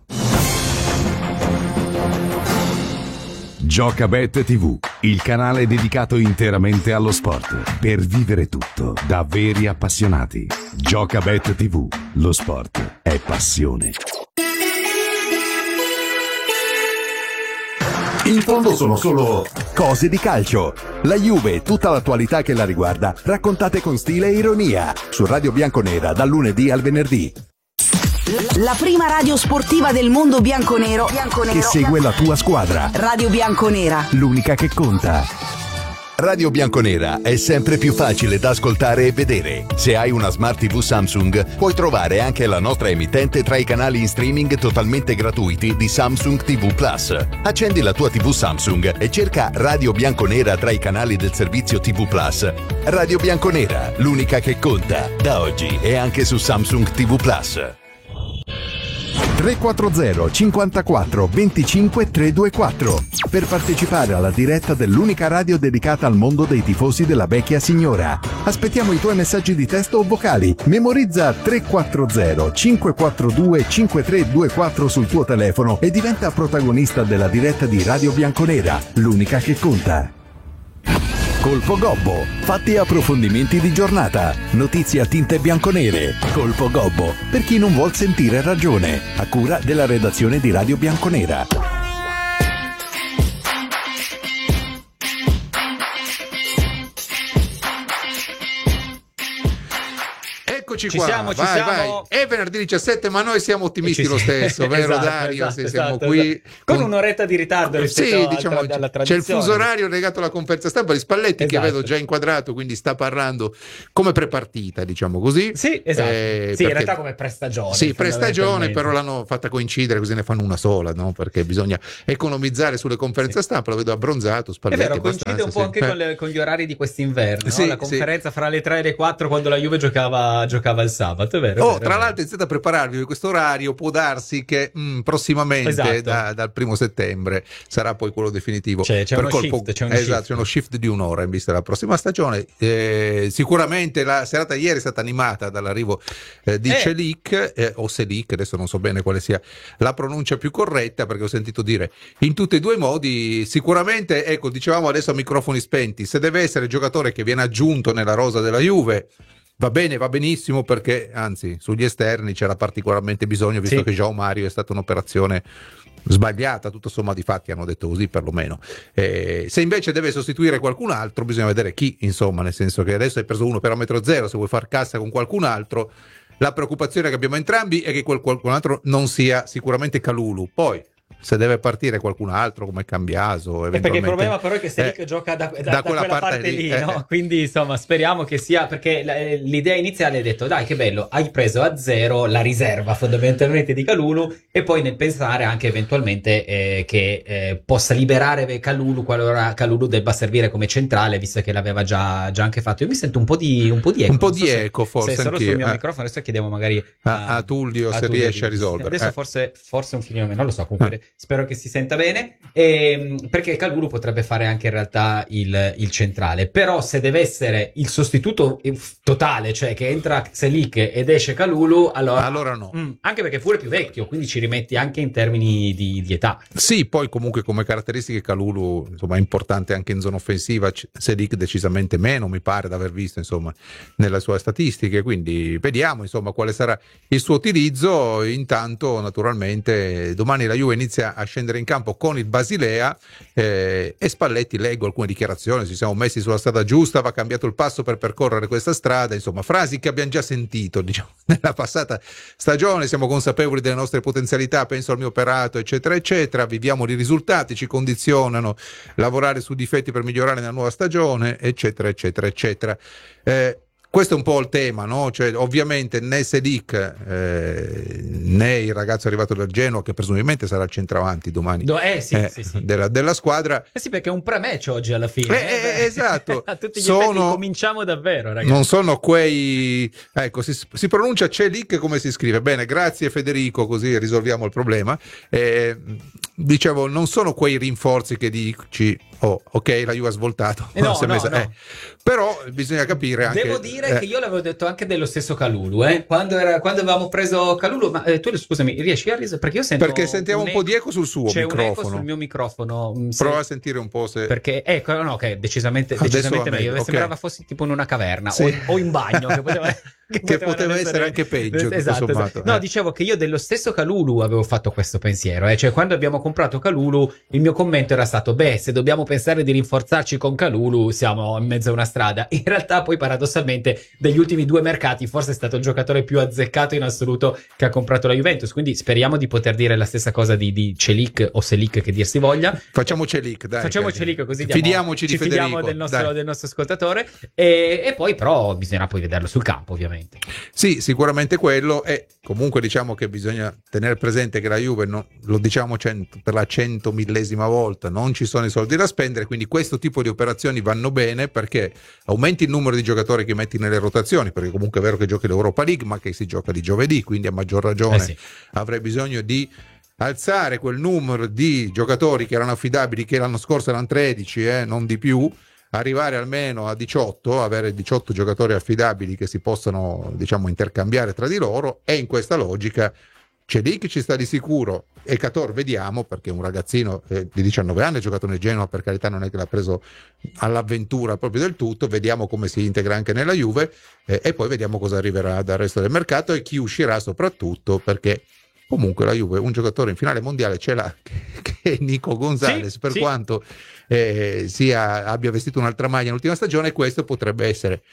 Giocabet tivù, il canale dedicato interamente allo sport, per vivere tutto da veri appassionati. Giocabet tivù, lo sport è passione. In fondo sono solo cose di calcio. La Juve e tutta l'attualità che la riguarda, raccontate con stile e ironia, su Radio Bianconera dal lunedì al venerdì. La prima radio sportiva del mondo bianconero, bianconero che segue la tua squadra. Radio Bianconera, l'unica che conta. Radio Bianconera è sempre più facile da ascoltare e vedere. Se hai una Smart tivù Samsung, puoi trovare anche la nostra emittente tra i canali in streaming totalmente gratuiti di Samsung tivù Plus. Accendi la tua tivù Samsung e cerca Radio Bianconera tra i canali del servizio tivù Plus. Radio Bianconera, l'unica che conta. Da oggi è anche su Samsung tivù Plus. tre quattro zero cinquantaquattro venticinque trecentoventiquattro per partecipare alla diretta dell'unica radio dedicata al mondo dei tifosi della vecchia signora. Aspettiamo i tuoi messaggi di testo o vocali. Memorizza tre quattro zero cinque quattro due cinque tre due quattro sul tuo telefono e diventa protagonista della diretta di Radio Bianconera, l'unica che conta. Colpo Gobbo, fatti e approfondimenti di giornata, notizie a tinte bianconere. Colpo Gobbo, per chi non vuol sentire ragione, a cura della redazione di Radio Bianconera. eccoci ci qua. Siamo, ci vai, siamo. vai. È venerdì diciassette, ma noi siamo ottimisti lo stesso, vero esatto, Dario? esatto, sì, siamo esatto, qui esatto. Con, con un'oretta di ritardo rispetto sì, al, diciamo, alla c'è tradizione. il fuso orario legato alla conferenza stampa di Spalletti, esatto, che vedo già inquadrato, quindi sta parlando come prepartita, diciamo così. Sì, esatto. Eh, sì, perché... in realtà come prestagione. Sì, prestagione, però l'hanno fatta coincidere, così ne fanno una sola, no? Perché bisogna economizzare sulle conferenze sì. stampa. Lo vedo abbronzato, Spalletti. È vero, coincide un po' sì. anche con, le, con gli orari di quest'inverno, sì, no? La conferenza sì. fra le tre e le quattro quando la Juve giocava, giocava il sabato, è vero? Oh, è vero, tra è l'altro iniziate a prepararvi per questo orario, può darsi che mh, prossimamente esatto. da, dal primo settembre sarà poi quello definitivo. C'è, c'è per uno colpo, shift, c'è uno esatto, shift. c'è uno shift di un'ora in vista della prossima stagione. Eh, sicuramente la serata ieri è stata animata dall'arrivo eh, di eh. Celik eh, o Selic, adesso non so bene quale sia la pronuncia più corretta, perché ho sentito dire in tutti e due i modi. Sicuramente, ecco, dicevamo adesso a microfoni spenti, se deve essere il giocatore che viene aggiunto nella rosa della Juve, va bene, va benissimo, perché anzi sugli esterni c'era particolarmente bisogno, visto sì. che João Mario è stata un'operazione sbagliata, tutto sommato, di fatti hanno detto così perlomeno. Eh, se invece deve sostituire qualcun altro bisogna vedere chi, insomma, nel senso che adesso hai preso uno per a metro zero, se vuoi far cassa con qualcun altro, la preoccupazione che abbiamo entrambi è che quel qualcun altro non sia sicuramente Kalulu. Poi se deve partire qualcun altro come Cambiaso, eh, perché il problema però è che Selic eh, gioca da, da, da, da quella, quella parte, parte lì, eh, no? Quindi insomma speriamo che sia, perché l'idea iniziale è detto dai che bello, hai preso a zero la riserva fondamentalmente di Kalulu, e poi nel pensare anche eventualmente eh, che eh, possa liberare Kalulu qualora Kalulu debba servire come centrale, visto che l'aveva già, già anche fatto. Io mi sento un po' di un po' di eco, un po' di so eco se, forse se solo anch'io. sul mio eh. microfono, adesso chiediamo magari a, a, a Tullio a se Tullio riesce di... a risolvere. Adesso eh. forse, forse un filino meno, non lo so, comunque eh. spero che si senta bene, e, perché Kalulu potrebbe fare anche in realtà il, il centrale, però se deve essere il sostituto totale, cioè che entra Selic ed esce Kalulu, allora, allora no, mh, anche perché pure più vecchio, quindi ci rimetti anche in termini di, di età. Sì, poi comunque come caratteristiche Kalulu insomma è importante anche in zona offensiva, Selic decisamente meno, mi pare di aver visto insomma nelle sue statistiche, quindi vediamo insomma quale sarà il suo utilizzo. Intanto naturalmente domani la Juve inizia a scendere in campo con il Basilea eh, e Spalletti, leggo alcune dichiarazioni, ci siamo messi sulla strada giusta, va cambiato il passo per percorrere questa strada, insomma frasi che abbiamo già sentito diciamo nella passata stagione, siamo consapevoli delle nostre potenzialità, penso al mio operato eccetera eccetera, viviamo di risultati, ci condizionano, lavorare su difetti per migliorare nella nuova stagione eccetera eccetera eccetera. Eh, Questo è un po' il tema, no? Cioè, ovviamente né Selic eh, né il ragazzo arrivato dal Genoa, che presumibilmente sarà il centravanti domani Do, eh, sì, eh, sì, sì. Della, della squadra. Eh sì, perché è un pre-match oggi alla fine. Eh, eh, esatto. A tutti gli sono, effetti cominciamo davvero, ragazzi. Non sono quei... Ecco, si, si pronuncia Celik come si scrive. Bene, grazie Federico, così risolviamo il problema. Eh, dicevo, non sono quei rinforzi che dici, oh, ok, la Juve ha svoltato. Eh no, si è no, messa, no. Eh. Però bisogna capire anche... Devo dire eh. che io l'avevo detto anche dello stesso Kalulu, eh? quando, era, quando avevamo preso Kalulu, ma eh, tu scusami, riesci a risolvere? Perché io sento Perché sentiamo un, un po' di eco sul suo c'è microfono. C'è un eco sul mio microfono. Se... Prova a sentire un po' se... Perché, ecco, no, ok, decisamente, decisamente meglio. meglio. Okay. Sembrava fossi tipo in una caverna sì. o, o in bagno, che poteva... Che, che poteva essere, essere anche peggio, esatto, esatto. No, eh. dicevo che io dello stesso Kalulu avevo fatto questo pensiero, eh? Cioè quando abbiamo comprato Kalulu il mio commento era stato beh, se dobbiamo pensare di rinforzarci con Kalulu siamo in mezzo a una strada. In realtà poi paradossalmente degli ultimi due mercati forse è stato il giocatore più azzeccato in assoluto che ha comprato la Juventus, quindi speriamo di poter dire la stessa cosa di, di Celik o Selic che dir si voglia. Facciamo Celik, dai. Facciamo che... Celik, così diamo, fidiamoci ci di Federico, fidiamo del nostro, del nostro ascoltatore e, e poi però bisognerà poi vederlo sul campo ovviamente. Sì, sicuramente quello, e comunque diciamo che bisogna tenere presente che la Juve, no, lo diciamo cento, per la centomillesima volta, non ci sono i soldi da spendere, quindi questo tipo di operazioni vanno bene perché aumenti il numero di giocatori che metti nelle rotazioni, perché comunque è vero che giochi l'Europa League ma che si gioca di giovedì, quindi a maggior ragione eh sì. avrei bisogno di alzare quel numero di giocatori che erano affidabili, che l'anno scorso erano tredici, eh, non di più, arrivare almeno a diciotto, avere diciotto giocatori affidabili che si possano diciamo intercambiare tra di loro, e in questa logica Celik ci sta di sicuro e Cator vediamo, perché un ragazzino eh, di diciannove anni ha giocato nel Genoa, per carità non è che l'ha preso all'avventura proprio del tutto, vediamo come si integra anche nella Juve eh, e poi vediamo cosa arriverà dal resto del mercato e chi uscirà soprattutto, perché comunque la Juve un giocatore in finale mondiale ce l'ha, che è Nico Gonzalez, sì, per sì. quanto eh, sia, abbia vestito un'altra maglia nell'ultima stagione, questo potrebbe essere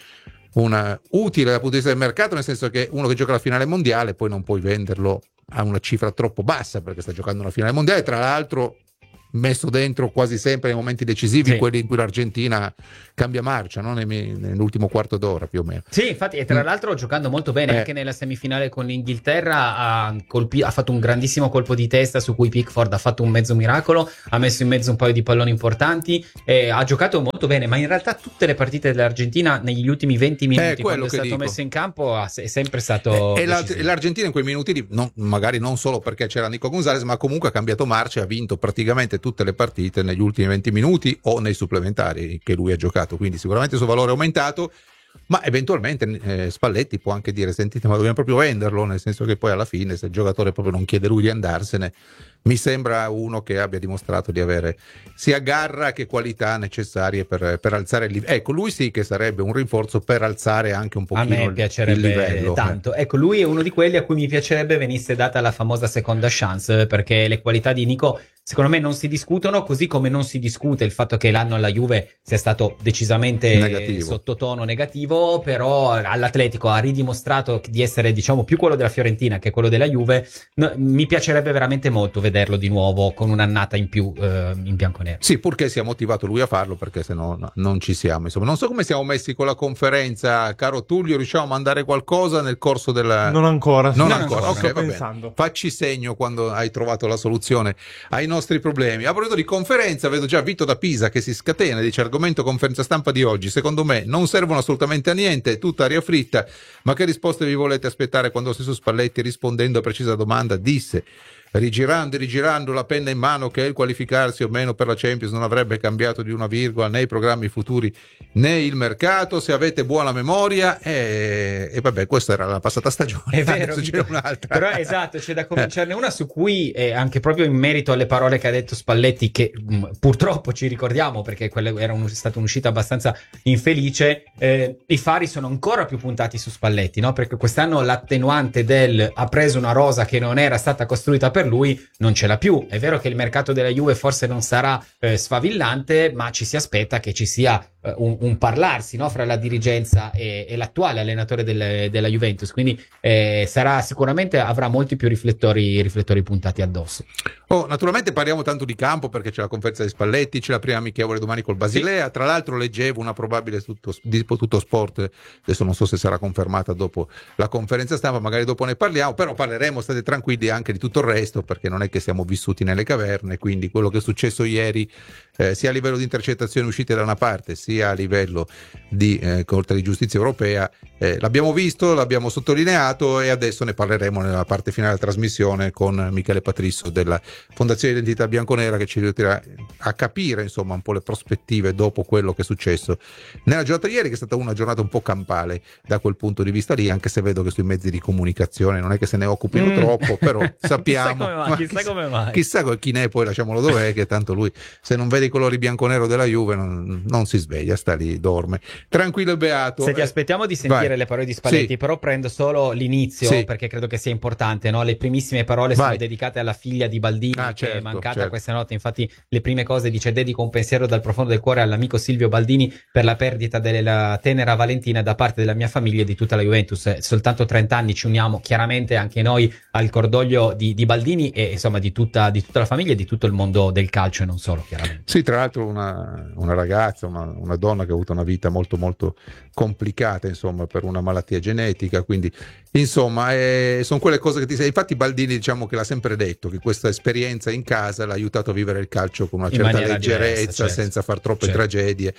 una, utile dal punto di vista del mercato, nel senso che uno che gioca la finale mondiale poi non puoi venderlo a una cifra troppo bassa perché sta giocando una finale mondiale, tra l'altro messo dentro quasi sempre nei momenti decisivi, sì, quelli in cui l'Argentina cambia marcia, no? Nell'ultimo quarto d'ora più o meno. Sì, infatti, e tra l'altro giocando molto bene, eh. anche nella semifinale con l'Inghilterra ha, colpi- ha fatto un grandissimo colpo di testa su cui Pickford ha fatto un mezzo miracolo, ha messo in mezzo un paio di palloni importanti e ha giocato molto bene, ma in realtà tutte le partite dell'Argentina negli ultimi venti minuti, quando è stato dico. messo in campo, è sempre stato e, e la, l'Argentina in quei minuti lì, non, magari non solo perché c'era Nico Gonzalez, ma comunque ha cambiato marcia e ha vinto praticamente tutte le partite negli ultimi venti minuti o nei supplementari che lui ha giocato, quindi sicuramente il suo valore è aumentato, ma eventualmente eh, Spalletti può anche dire: sentite, ma dobbiamo proprio venderlo, nel senso che poi alla fine, se il giocatore proprio non chiede lui di andarsene, mi sembra uno che abbia dimostrato di avere sia garra che qualità necessarie per, per alzare il livello. Ecco, lui sì che sarebbe un rinforzo per alzare anche un pochino a me piacerebbe il livello. Tanto. Ecco, lui è uno di quelli a cui mi piacerebbe venisse data la famosa seconda chance, perché le qualità di Nico secondo me non si discutono, così come non si discute il fatto che l'anno alla Juve sia stato decisamente negativo, sottotono negativo, però all'Atletico ha ridimostrato di essere, diciamo, più quello della Fiorentina che quello della Juve. No, mi piacerebbe veramente molto vederlo di nuovo con un'annata in più eh, in bianconero. Sì, purché sia motivato lui a farlo, perché se no, no non ci siamo. Insomma, non so come siamo messi con la conferenza, caro Tullio, riusciamo a mandare qualcosa nel corso della... Non ancora. Non no, ancora, no, ok, va bene. Facci segno quando hai trovato la soluzione ai nostri problemi. A proposito di conferenza, vedo già Vito da Pisa che si scatena, dice: argomento conferenza stampa di oggi, secondo me non servono assolutamente a niente, è tutta aria fritta, ma che risposte vi volete aspettare? Quando lo stesso Spalletti, rispondendo a precisa domanda, disse, rigirando e rigirando la penna in mano, che il qualificarsi o meno per la Champions non avrebbe cambiato di una virgola né i programmi futuri né il mercato, se avete buona memoria. E, e vabbè, questa era la passata stagione, è vero, adesso c'è un'altra. Però esatto, c'è da cominciarne una su cui eh, anche proprio in merito alle parole che ha detto Spalletti, che mh, purtroppo ci ricordiamo perché quella era un, stata un'uscita abbastanza infelice, eh, i fari sono ancora più puntati su Spalletti, no? Perché quest'anno l'attenuante del ha preso una rosa che non era stata costruita per per lui non ce l'ha più. È vero che il mercato della Juve forse non sarà eh, sfavillante, ma ci si aspetta che ci sia eh, un, un parlarsi, no, fra la dirigenza e, e l'attuale allenatore del, della Juventus, quindi eh, sarà sicuramente avrà molti più riflettori, riflettori puntati addosso. Oh, naturalmente parliamo tanto di campo perché c'è la conferenza di Spalletti, c'è la prima amichevole domani col Basilea, sì. Tra l'altro leggevo una probabile tutto, di tutto sport, adesso non so se sarà confermata dopo la conferenza stampa, magari dopo ne parliamo, però parleremo, state tranquilli, anche di tutto il resto, perché non è che siamo vissuti nelle caverne, quindi quello che è successo ieri eh, sia a livello di intercettazioni uscite da una parte sia a livello di eh, Corte di Giustizia Europea eh, l'abbiamo visto, l'abbiamo sottolineato e adesso ne parleremo nella parte finale della trasmissione con Michele Patrisso della Fondazione Identità Bianconera, che ci aiuterà a capire insomma un po' le prospettive dopo quello che è successo nella giornata di ieri, che è stata una giornata un po' campale da quel punto di vista lì, anche se vedo che sui mezzi di comunicazione non è che se ne occupino mm. troppo, però sappiamo chissà come mai, chissà, chissà come mai. Chissà chi ne è, poi lasciamolo dov'è, che tanto lui se non vede i colori bianconero della Juve non, non si sveglia, sta lì, dorme tranquillo e beato. Se ti aspettiamo di sentire Vai. le parole di Spalletti, sì. Però prendo solo l'inizio, sì. perché credo che sia importante, no? Le primissime parole Vai. sono dedicate alla figlia di Baldini, ah, che certo, è mancata certo. questa notte. Infatti le prime cose dice: dedico un pensiero dal profondo del cuore all'amico Silvio Baldini per la perdita della tenera Valentina da parte della mia famiglia e di tutta la Juventus. Soltanto trenta anni, ci uniamo chiaramente anche noi al cordoglio di, di Baldini e insomma di tutta, di tutta la famiglia e di tutto il mondo del calcio e non solo, chiaramente. Sì, tra l'altro una, una ragazza, una, una donna che ha avuto una vita molto molto complicata, insomma, per una malattia genetica, quindi insomma eh, sono quelle cose che ti sei. Infatti Baldini, diciamo che l'ha sempre detto, che questa esperienza in casa l'ha aiutato a vivere il calcio con una certa leggerezza, diversa, certo. senza far troppe certo. tragedie.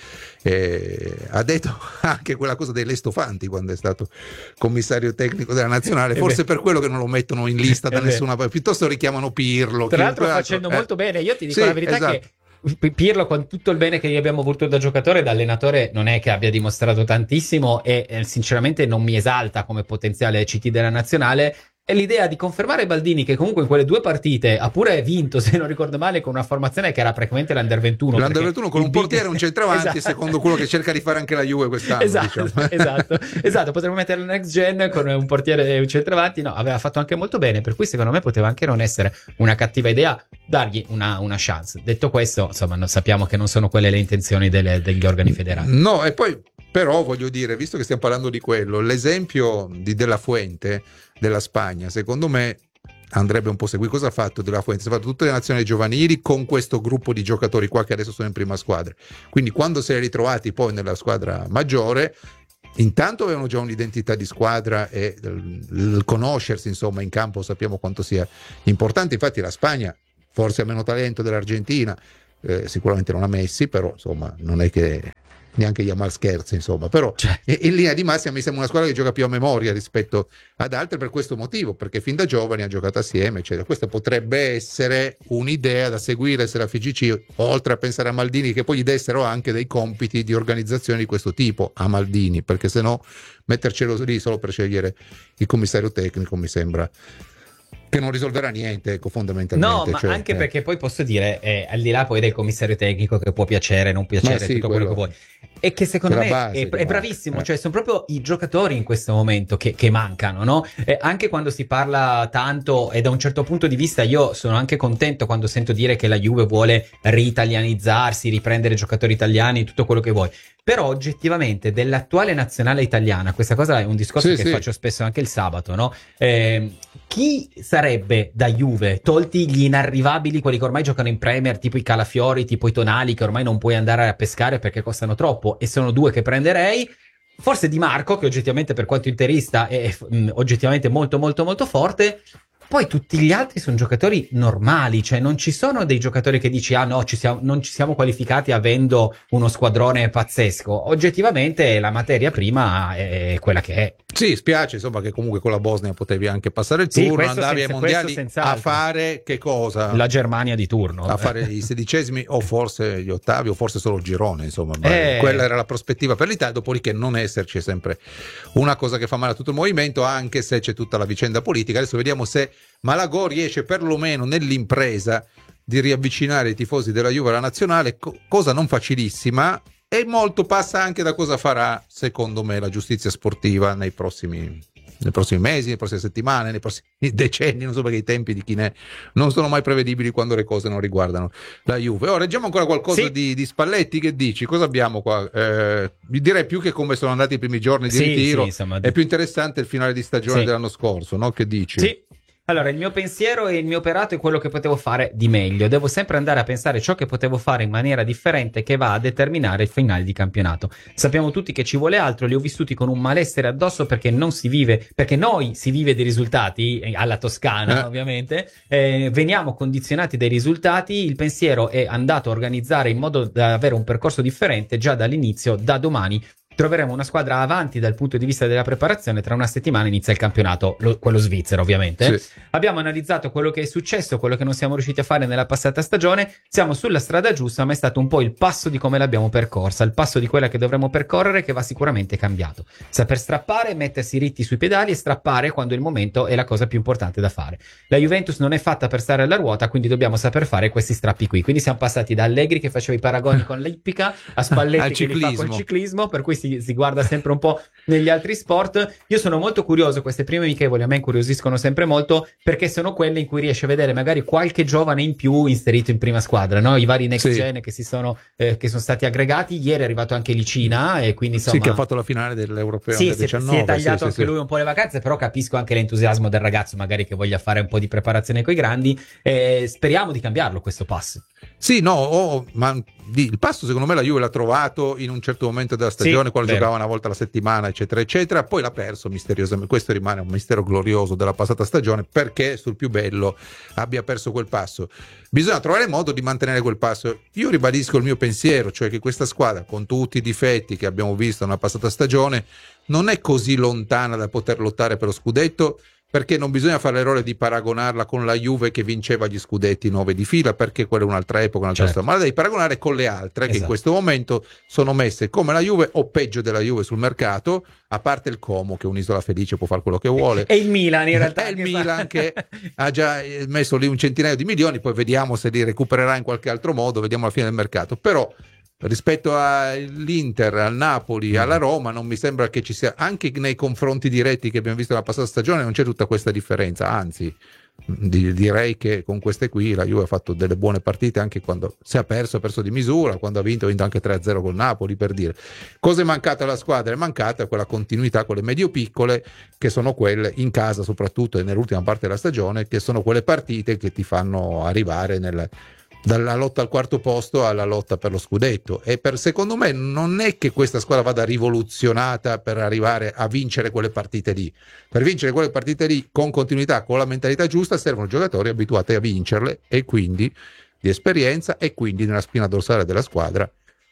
Eh, ha detto anche quella cosa dei Lestofanti quando è stato commissario tecnico della nazionale, forse per quello che non lo mettono in lista da nessuna parte, piuttosto richiamano Pirlo. Tra l'altro facendo altro. molto eh. bene, io ti dico sì, la verità esatto. che Pirlo, con tutto il bene che gli abbiamo avuto da giocatore e da allenatore, non è che abbia dimostrato tantissimo e eh, sinceramente non mi esalta come potenziale C T della nazionale. E l'idea di confermare Baldini, che comunque in quelle due partite ha pure vinto, se non ricordo male, con una formazione che era praticamente l'Under ventuno. L'Under ventuno con un portiere e un centravanti, esatto. secondo quello che cerca di fare anche la Juve quest'anno. Esatto, diciamo. esatto, esatto. Potremmo mettere la next gen con un portiere e un centravanti. No, aveva fatto anche molto bene, per cui secondo me poteva anche non essere una cattiva idea dargli una, una chance. Detto questo, insomma, non sappiamo che non sono quelle le intenzioni delle, degli organi federali. No, e poi Però voglio dire, visto che stiamo parlando di quello, l'esempio di De La Fuente della Spagna, secondo me andrebbe un po' seguito. Cosa ha fatto De La Fuente? Si è fatto tutte le nazionali giovanili con questo gruppo di giocatori qua che adesso sono in prima squadra. Quindi quando si è ritrovati poi nella squadra maggiore, intanto avevano già un'identità di squadra e il, il conoscersi insomma in campo sappiamo quanto sia importante. Infatti la Spagna forse ha meno talento dell'Argentina, eh, sicuramente non ha Messi, però insomma non è che neanche Yamal scherza, insomma, però cioè. in linea di massima mi sembra una squadra che gioca più a memoria rispetto ad altre per questo motivo, perché fin da giovani ha giocato assieme, eccetera. Questa potrebbe essere un'idea da seguire se la F I G C, oltre a pensare a Maldini, che poi gli dessero anche dei compiti di organizzazione di questo tipo a Maldini, perché se no mettercelo lì solo per scegliere il commissario tecnico mi sembra che non risolverà niente, ecco, fondamentalmente. No, ma cioè, anche eh. perché poi posso dire, eh, al di là poi del commissario tecnico che può piacere, non piacere, sì, tutto quello, quello che vuoi, è che secondo me base, è, è bravissimo, eh. cioè sono proprio i giocatori in questo momento che, che mancano, no? Eh, anche quando si parla tanto, e da un certo punto di vista io sono anche contento quando sento dire che la Juve vuole ritalianizzarsi, riprendere giocatori italiani, tutto quello che vuoi. Però oggettivamente dell'attuale nazionale italiana, questa cosa è un discorso sì, che sì. faccio spesso anche il sabato, no? Eh, chi sarebbe da Juve, tolti gli inarrivabili, quelli che ormai giocano in Premier, tipo i Calafiori, tipo i Tonali, che ormai non puoi andare a pescare perché costano troppo, e sono due che prenderei, forse Di Marco, che oggettivamente per quanto interista è mh, oggettivamente molto molto molto forte. Poi tutti gli altri sono giocatori normali, cioè non ci sono dei giocatori che dici ah no, ci siamo, non ci siamo qualificati avendo uno squadrone pazzesco. Oggettivamente la materia prima è quella che è. Sì, spiace insomma che comunque con la Bosnia potevi anche passare il Sì, turno, questo andavi senza- ai mondiali questo senz'altro. a fare che cosa? La Germania di turno. A fare i sedicesimi o forse gli ottavi o forse solo il girone, insomma. Eh. Quella era la prospettiva per l'Italia, dopodiché non esserci è sempre una cosa che fa male a tutto il movimento, anche se c'è tutta la vicenda politica. Adesso vediamo se Malagò riesce perlomeno nell'impresa di riavvicinare i tifosi della Juve alla nazionale, co- cosa non facilissima, e molto passa anche da cosa farà, secondo me, la giustizia sportiva nei prossimi, nei prossimi mesi, nelle prossime settimane, nei prossimi decenni, non so perché i tempi di chi ne non sono mai prevedibili quando le cose non riguardano la Juve. Ora leggiamo ancora qualcosa Sì. di, di Spalletti, che dici? Cosa abbiamo qua? Eh, vi direi più che come sono andati i primi giorni di Sì, ritiro, sì, insomma, è più interessante il finale di stagione Sì. dell'anno scorso, no? Che dici? Sì. Allora, il mio pensiero e il mio operato è quello che potevo fare di meglio. Devo sempre andare a pensare ciò che potevo fare in maniera differente, che va a determinare il finale di campionato. Sappiamo tutti che ci vuole altro, li ho vissuti con un malessere addosso perché non si vive, perché noi si vive dei risultati, eh, alla Toscana Eh. ovviamente, eh, veniamo condizionati dai risultati. Il pensiero è andato a organizzare in modo da avere un percorso differente già dall'inizio. Da domani troveremo una squadra avanti dal punto di vista della preparazione. Tra una settimana inizia il campionato, lo- quello svizzero ovviamente. Sì. Abbiamo analizzato quello che è successo, quello che non siamo riusciti a fare nella passata stagione. Siamo sulla strada giusta, ma è stato un po' il passo di come l'abbiamo percorsa, il passo di quella che dovremo percorrere, che va sicuramente cambiato. Saper strappare, mettersi ritti sui pedali e strappare quando il momento è la cosa più importante da fare. La Juventus non è fatta per stare alla ruota, quindi dobbiamo saper fare questi strappi qui. Quindi siamo passati da Allegri che faceva i paragoni con l'ippica a Spalletti Al che li fa ciclismo. col ciclismo, per cui si, si guarda sempre un po' negli altri sport. Io sono molto curioso, queste prime amichevoli a me incuriosiscono sempre molto, perché sono quelle in cui riesci a vedere magari qualche giovane in più inserito in prima squadra, no? I vari next Sì. gen che si sono eh, che sono stati aggregati. Ieri è arrivato anche Licina e quindi insomma Sì, che ha fatto la finale dell'Europeo sì, under si, è- diciannove. si è tagliato sì, anche sì, sì. lui un po' le vacanze, però capisco anche l'entusiasmo del ragazzo, magari che voglia fare un po' di preparazione coi grandi. Eh, speriamo di cambiarlo questo passo. Sì, no, oh, ma di- il passo secondo me la Juve l'ha trovato in un certo momento della stagione, Sì, quando vero. giocava una volta alla settimana, eccetera, eccetera, poi l'ha perso misteriosamente. Questo rimane un mistero glorioso della passata stagione, perché sul più bello abbia perso quel passo. Bisogna trovare il modo di mantenere quel passo. Io ribadisco il mio pensiero, cioè che questa squadra, con tutti i difetti che abbiamo visto nella passata stagione, non è così lontana da poter lottare per lo scudetto, perché non bisogna fare l'errore di paragonarla con la Juve che vinceva gli scudetti nove di fila, perché quella è un'altra epoca, un'altra Certo. storia, ma la devi paragonare con le altre che in Esatto. questo momento sono messe come la Juve o peggio della Juve sul mercato, a parte il Como che è un'isola felice, può fare quello che vuole. E il Milan in realtà È il che Milan sta- che ha già eh, messo lì un centinaio di milioni, poi vediamo se li recupererà in qualche altro modo, vediamo alla fine del mercato. Però rispetto all'Inter, al Napoli, alla Roma, non mi sembra che ci sia, anche nei confronti diretti che abbiamo visto la passata stagione, non c'è tutta questa differenza, anzi di, direi che con queste qui la Juve ha fatto delle buone partite, anche quando si è perso, ha perso di misura, quando ha vinto ha vinto anche tre a zero col Napoli, per dire. Cosa è mancata alla squadra? È mancata quella continuità, quelle medio-piccole, che sono quelle in casa soprattutto e nell'ultima parte della stagione, che sono quelle partite che ti fanno arrivare nel dalla lotta al quarto posto alla lotta per lo scudetto. E per secondo me non è che questa squadra vada rivoluzionata per arrivare a vincere quelle partite lì. Per vincere quelle partite lì con continuità, con la mentalità giusta, servono giocatori abituati a vincerle e quindi di esperienza, e quindi nella spina dorsale della squadra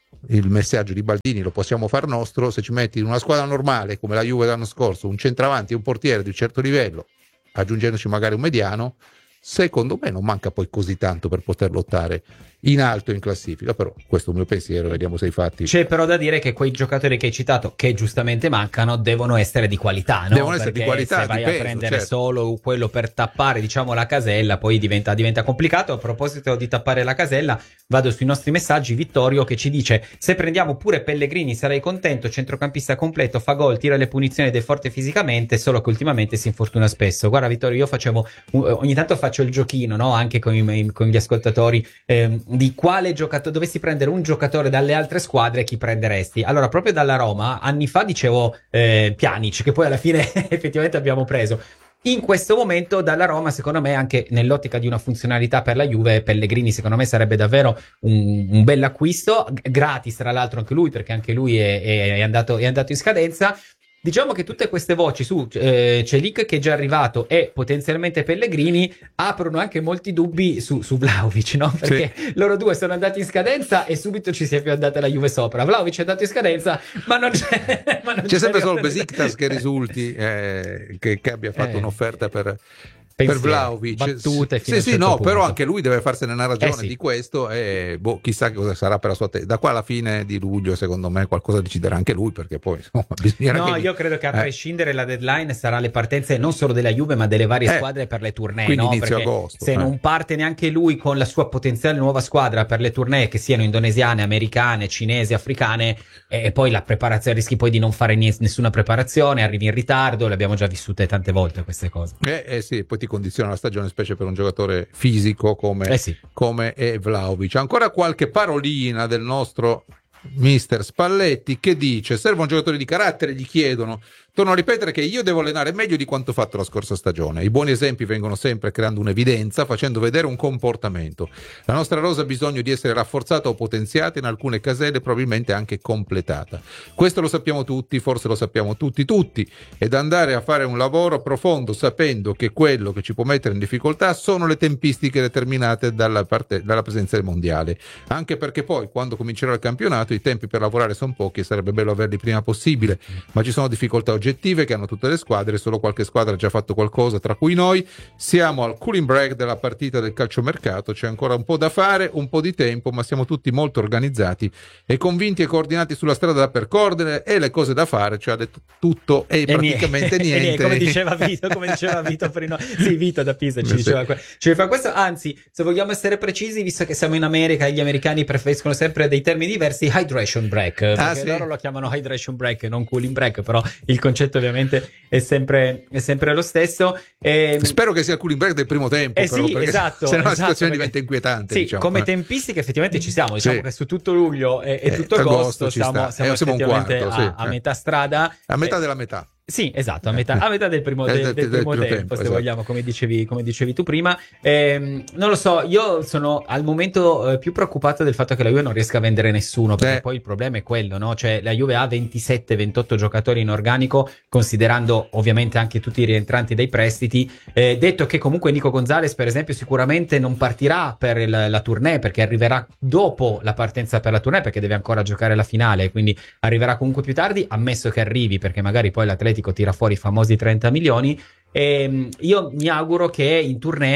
il messaggio di Baldini lo possiamo far nostro: se ci metti in una squadra normale come la Juve l'anno scorso un centravanti e un portiere di un certo livello, aggiungendoci magari un mediano, secondo me non manca poi così tanto per poter lottare in alto in classifica. Però questo è il mio pensiero, vediamo se i fatti. C'è però da dire che quei giocatori che hai citato, che giustamente mancano, devono essere di qualità, no? Devono essere Perché di qualità, se vai di a peso, prendere certo. solo quello per tappare, diciamo, la casella, poi diventa, diventa complicato. A proposito di tappare la casella, vado sui nostri messaggi. Vittorio che ci dice: se prendiamo pure Pellegrini sarei contento, centrocampista completo, fa gol, tira le punizioni ed è forte fisicamente, solo che ultimamente si infortuna spesso. Guarda Vittorio, io facevo ogni tanto faccio il giochino, no? Anche con, i, con gli ascoltatori, ehm, di quale giocatore dovessi prendere un giocatore dalle altre squadre, chi prenderesti? Allora, proprio dalla Roma anni fa dicevo eh, Pjanic, che poi alla fine effettivamente abbiamo preso. In questo momento dalla Roma, secondo me, anche nell'ottica di una funzionalità per la Juve, Pellegrini secondo me sarebbe davvero un, un bel acquisto, gratis tra l'altro anche lui, perché anche lui è, è, è, andato, è andato in scadenza. Diciamo che tutte queste voci su eh, Celik, che è già arrivato, e potenzialmente Pellegrini, aprono anche molti dubbi su, su Vlahovic, no? Perché sì, loro due sono andati in scadenza e subito ci si è più andata la Juve sopra. Vlahovic è andato in scadenza, ma non c'è, ma non c'è c'è sempre solo Besiktas che risulti eh, che, che abbia fatto eh. un'offerta per per Vlahovic, battute fino sì, sì, certo no, punto. Però anche lui deve farsene una ragione eh sì. di questo, e boh, chissà che cosa sarà per la sua te- da qua alla fine di luglio, secondo me qualcosa deciderà anche lui, perché poi insomma bisognerà no, che... io credo che a eh. prescindere la deadline sarà le partenze non solo della Juve ma delle varie eh. squadre per le tournée, quindi no? inizio Perché agosto se eh. non parte neanche lui con la sua potenziale nuova squadra per le tournée, che siano indonesiane, americane, cinesi, africane, e poi la preparazione, rischi poi di non fare niente, nessuna preparazione, arrivi in ritardo, le abbiamo già vissute tante volte queste cose. Eh, eh sì, poi ti condiziona la stagione, specie per un giocatore fisico come, eh sì. come è Vlahovic. Ancora qualche parolina del nostro mister Spalletti, che dice: servono giocatori di carattere, gli chiedono. Torno a ripetere che io devo allenare meglio di quanto fatto la scorsa stagione. I buoni esempi vengono sempre creando un'evidenza, facendo vedere un comportamento. La nostra rosa ha bisogno di essere rafforzata o potenziata, in alcune caselle probabilmente anche completata. Questo lo sappiamo tutti, forse lo sappiamo tutti tutti, ed andare a fare un lavoro profondo sapendo che quello che ci può mettere in difficoltà sono le tempistiche determinate dalla, parte, dalla presenza del mondiale. Anche perché poi, quando comincerà il campionato, i tempi per lavorare sono pochi e sarebbe bello averli prima possibile, ma ci sono difficoltà oggettive che hanno tutte le squadre, solo qualche squadra ha già fatto qualcosa, tra cui noi. Siamo al cooling break della partita del calciomercato, c'è ancora un po' da fare, un po' di tempo, ma siamo tutti molto organizzati e convinti e coordinati sulla strada da percorrere, e le cose da fare, cioè ha detto tutto e, e praticamente niente, niente. come diceva Vito, come diceva Vito prima, sì, Vito da Pisa ci diceva que- ci fa questo. Anzi, se vogliamo essere precisi, visto che siamo in America e gli americani preferiscono sempre dei termini diversi, hydration break, perché ah, sì. loro lo chiamano hydration break, non cooling break, però il concetto ovviamente è sempre, è sempre lo stesso. E... spero che sia il cooling break del primo tempo, eh però, sì, esatto, se no la esatto, situazione perché... diventa inquietante. Sì, diciamo. come tempistiche effettivamente ci siamo, diciamo sì. che su tutto luglio e, e tutto eh, agosto, agosto siamo, siamo, eh, siamo un effettivamente quarto, a, sì, a eh. metà strada. A metà eh, della metà. Sì, esatto, a metà, a metà del primo, del, del, del del primo primo tempo, tempo, se esatto. vogliamo, come dicevi, come dicevi tu prima. Ehm, non lo so, io sono al momento eh, più preoccupato del fatto che la Juve non riesca a vendere nessuno, perché eh. poi il problema è quello, no? Cioè la Juve ha ventisette ventotto giocatori in organico, considerando ovviamente anche tutti i rientranti dei prestiti. Eh, detto che comunque Nico Gonzalez, per esempio, sicuramente non partirà per il, la tournée, perché arriverà dopo la partenza per la tournée, perché deve ancora giocare la finale, quindi arriverà comunque più tardi, ammesso che arrivi, perché magari poi l'Atletico tira fuori i famosi trenta milioni. E io mi auguro che in tournée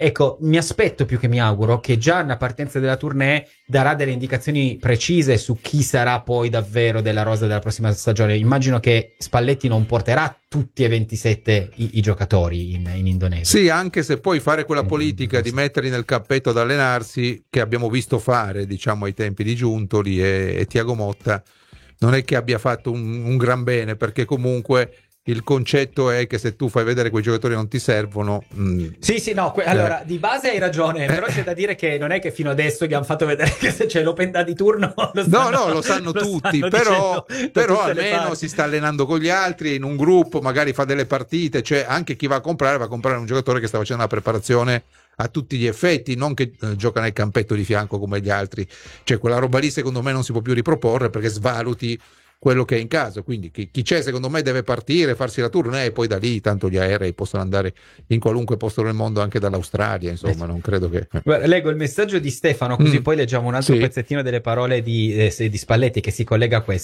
ecco, mi aspetto più che mi auguro che già una partenza della tournée darà delle indicazioni precise su chi sarà poi davvero della rosa della prossima stagione. Immagino che Spalletti non porterà tutti e ventisette i, i giocatori in, in Indonesia. Sì, anche se poi fare quella politica di metterli nel cappetto ad allenarsi, che abbiamo visto fare, diciamo, ai tempi di Giuntoli e, e Thiago Motta, non è che abbia fatto un, un gran bene, perché comunque il concetto è che se tu fai vedere quei giocatori non ti servono. Mh, sì, sì, no, que- allora di base hai ragione, però c'è da dire che non è che fino adesso gli hanno fatto vedere che se c'è l'open da di turno lo sanno, no, no, lo sanno lo tutti, stanno però, però tutte le almeno parti. si sta allenando con gli altri in un gruppo, magari fa delle partite, cioè anche chi va a comprare va a comprare un giocatore che sta facendo una preparazione a tutti gli effetti, non che eh, gioca nel campetto di fianco come gli altri, cioè quella roba lì secondo me non si può più riproporre, perché svaluti quello che è in caso. Quindi chi, chi c'è secondo me deve partire, farsi la tournée e poi da lì tanto gli aerei possono andare in qualunque posto del mondo, anche dall'Australia, insomma, non credo che... Guarda, leggo il messaggio di Stefano, così Mm. poi leggiamo un altro Sì. pezzettino delle parole di, eh, di Spalletti che si collega a questo.